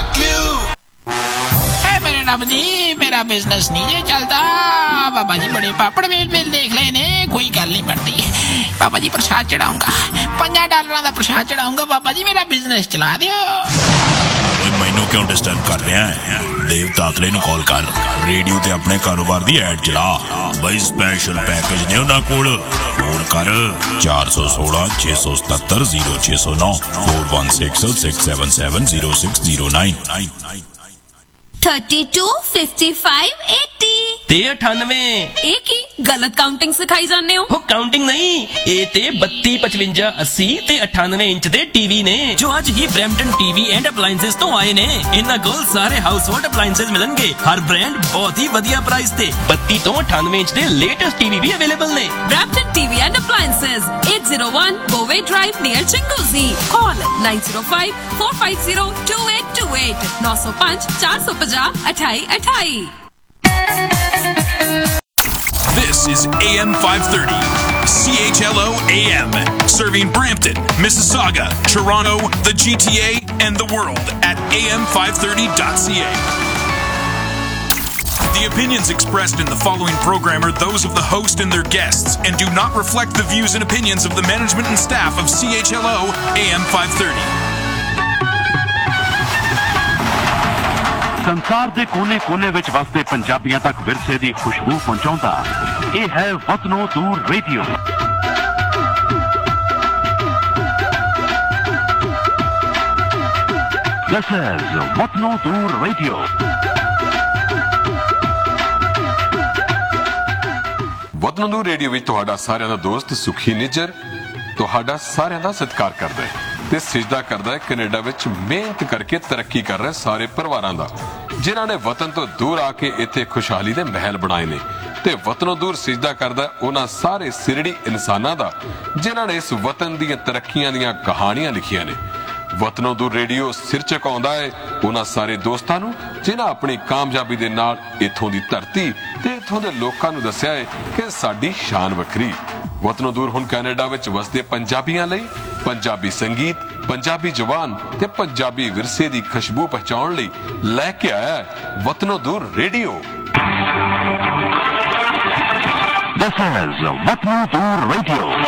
मेरे रब जी मेरा business नहीं है चलता। बाबा जी बड़े पापड़ mail mail देख लेने, कोई गल नहीं बनती। बाबा जी प्रसाद चढ़ाऊंगा, पंजा डॉलर का प्रसाद चढ़ाऊंगा। बाबा जी मेरा बिजनेस चला दियो। मैनू क्यों डिस्टर्ब कर रहा है? देव तातले नु कॉल कर, रेडियो ते अपने कारोबार दी एड चला बई। स्पेशल पैकेज ने उन्हां कोल, फोन कर चार सौ सोलह छे सौ सतहत्तर जीरो छे सौ नौ four one six six seven seven zero six zero nine thirty-two fifty-five eighty ਤੇ ਅਠਾਨਵੇਂ। ਇਹ ਕੀ ਗਲਤ ਕਾਊਂਟਿੰਗ ਸਿਖਾਈ ਜਾਂਦੇ ਹੋ? ਉਹ ਕਾਊਂਟਿੰਗ ਨਹੀਂ, ਇਹ ਤੇ ਬੱਤੀ ਪਚਵੰਜਾ अस्सी ਤੇ ਅਠਾਨਵੇਂ ਇੰਚ ਦੇ ਟੀਵੀ ਨੇ ਜੋ ਅੱਜ ਹੀ ਬ੍ਰੈਂਪਟਨ ਟੀਵੀ ਐਂਡ ਅਪਲਾਈਐਂਸਸ ਤੋਂ ਆਏ ਨੇ। ਇਹਨਾਂ ਕੋਲ ਸਾਰੇ ਹਾਊਸ ਹੋਲਡ ਅਪਲਾਈਐਂਸਸ ਮਿਲਣਗੇ, ਹਰ ਬ੍ਰਾਂਡ ਬਹੁਤ ਹੀ ਵਧੀਆ ਪ੍ਰਾਈਸ ਤੇ। ਬੱਤੀ ਤੋਂ ਅਠਾਨਵੇਂ ਇੰਚ ਦੇ ਲੇਟੈਸਟ ਟੀਵੀ ਵੀ ਅਵੇਲੇਬਲ ਨੇ। Brampton TV and appliances eight oh one Boway Drive near Chinguzi। Call nine oh five four five zero two eight two eight nine oh five four five zero eight eight eight eight। This is A M five thirty, C H L O A M, serving Brampton, Mississauga, Toronto, the G T A, and the world at A M five thirty dot C A. The opinions expressed in the following program are those of the host and their guests and do not reflect the views and opinions of the management and staff of C H L O A M five thirty. ਸੰਸਾਰ ਦੇ ਕੋਨੇ-ਕੋਨੇ ਵਿੱਚ ਵਸਦੇ ਪੰਜਾਬੀਆਂ ਤੱਕ ਵਿਰਸੇ ਦੀ ਖੁਸ਼ਬੂ ਪਹੁੰਚਾਉਂਦਾ ਇਹ ਹੈ ਵਤਨੋਂ ਦੂਰ ਰੇਡੀਓ। This is ਵਤਨੋਂ ਦੂਰ ਰੇਡੀਓ। ਵਤਨੋਂ ਦੂਰ ਰੇਡੀਓ ਵਿੱਚ ਤੁਹਾਡਾ ਸਾਰਿਆਂ ਦਾ ਦੋਸਤ ਸੁਖੀ ਨਿੱਜਰ ਤੁਹਾਡਾ ਸਾਰਿਆਂ ਦਾ ਸਤਿਕਾਰ ਕਰਦਾ ਹੈ ਤੇ ਸਿਜਦਾ ਕਰਦਾ ਹੈ ਕੈਨੇਡਾ ਵਿੱਚ ਮਿਹਨਤ ਕਰਕੇ ਤਰੱਕੀ ਕਰ ਰਹੇ ਸਾਰੇ ਪਰਿਵਾਰਾਂ ਦਾ, ਜਿਨ੍ਹਾਂ ਨੇ ਵਤਨ ਤੋਂ ਦੂਰ ਆ ਕੇ ਇੱਥੇ ਖੁਸ਼ਹਾਲੀ ਦੇ ਮਹਿਲ ਬਣਾਏ ਨੇ। ਤੇ ਵਤਨੋਂ ਦੂਰ ਸਿਜਦਾ ਕਰਦਾ ਉਹਨਾਂ ਸਾਰੇ ਸਿਰੜੀ ਇਨਸਾਨਾਂ ਦਾ ਜਿਨ੍ਹਾਂ ਨੇ ਇਸ ਵਤਨ ਦੀਆਂ ਤਰੱਕੀਆਂ ਦੀਆਂ ਕਹਾਣੀਆਂ ਲਿਖੀਆਂ ਨੇ। ਵਤਨੋਂ ਦੂਰ ਰੇਡੀਓ ਸਿਰ ਝੁਕਾਉਂਦਾ ਹੈ ਉਹਨਾਂ ਸਾਰੇ ਦੋਸਤਾਂ ਨੂੰ ਜਿਨ੍ਹਾਂ ਆਪਣੀ ਕਾਮਯਾਬੀ ਦੇ ਨਾਲ ਇੱਥੋਂ ਦੀ ਧਰਤੀ ਤੇ ਇੱਥੋਂ ਦੇ ਲੋਕਾਂ ਨੂੰ ਦੱਸਿਆ ਹੈ ਕਿ ਸਾਡੀ ਸ਼ਾਨ ਵੱਖਰੀ। ਵਤਨੋਂ ਦੂਰ ਹੁਣ ਕੈਨੇਡਾ ਵਿੱਚ ਵਸਦੇ ਪੰਜਾਬੀਆਂ ਲਈ ਪੰਜਾਬੀ ਸੰਗੀਤ, ਪੰਜਾਬੀ ਜ਼ੁਬਾਨ ਤੇ ਪੰਜਾਬੀ ਵਿਰਸੇ ਦੀ ਖੁਸ਼ਬੂ ਪਹੁੰਚਾਉਣ ਲਈ ਲੈ ਕੇ ਆਇਆ ਹੈ ਵਤਨੋਂ ਦੂਰ radio. This is Whatnot Radio.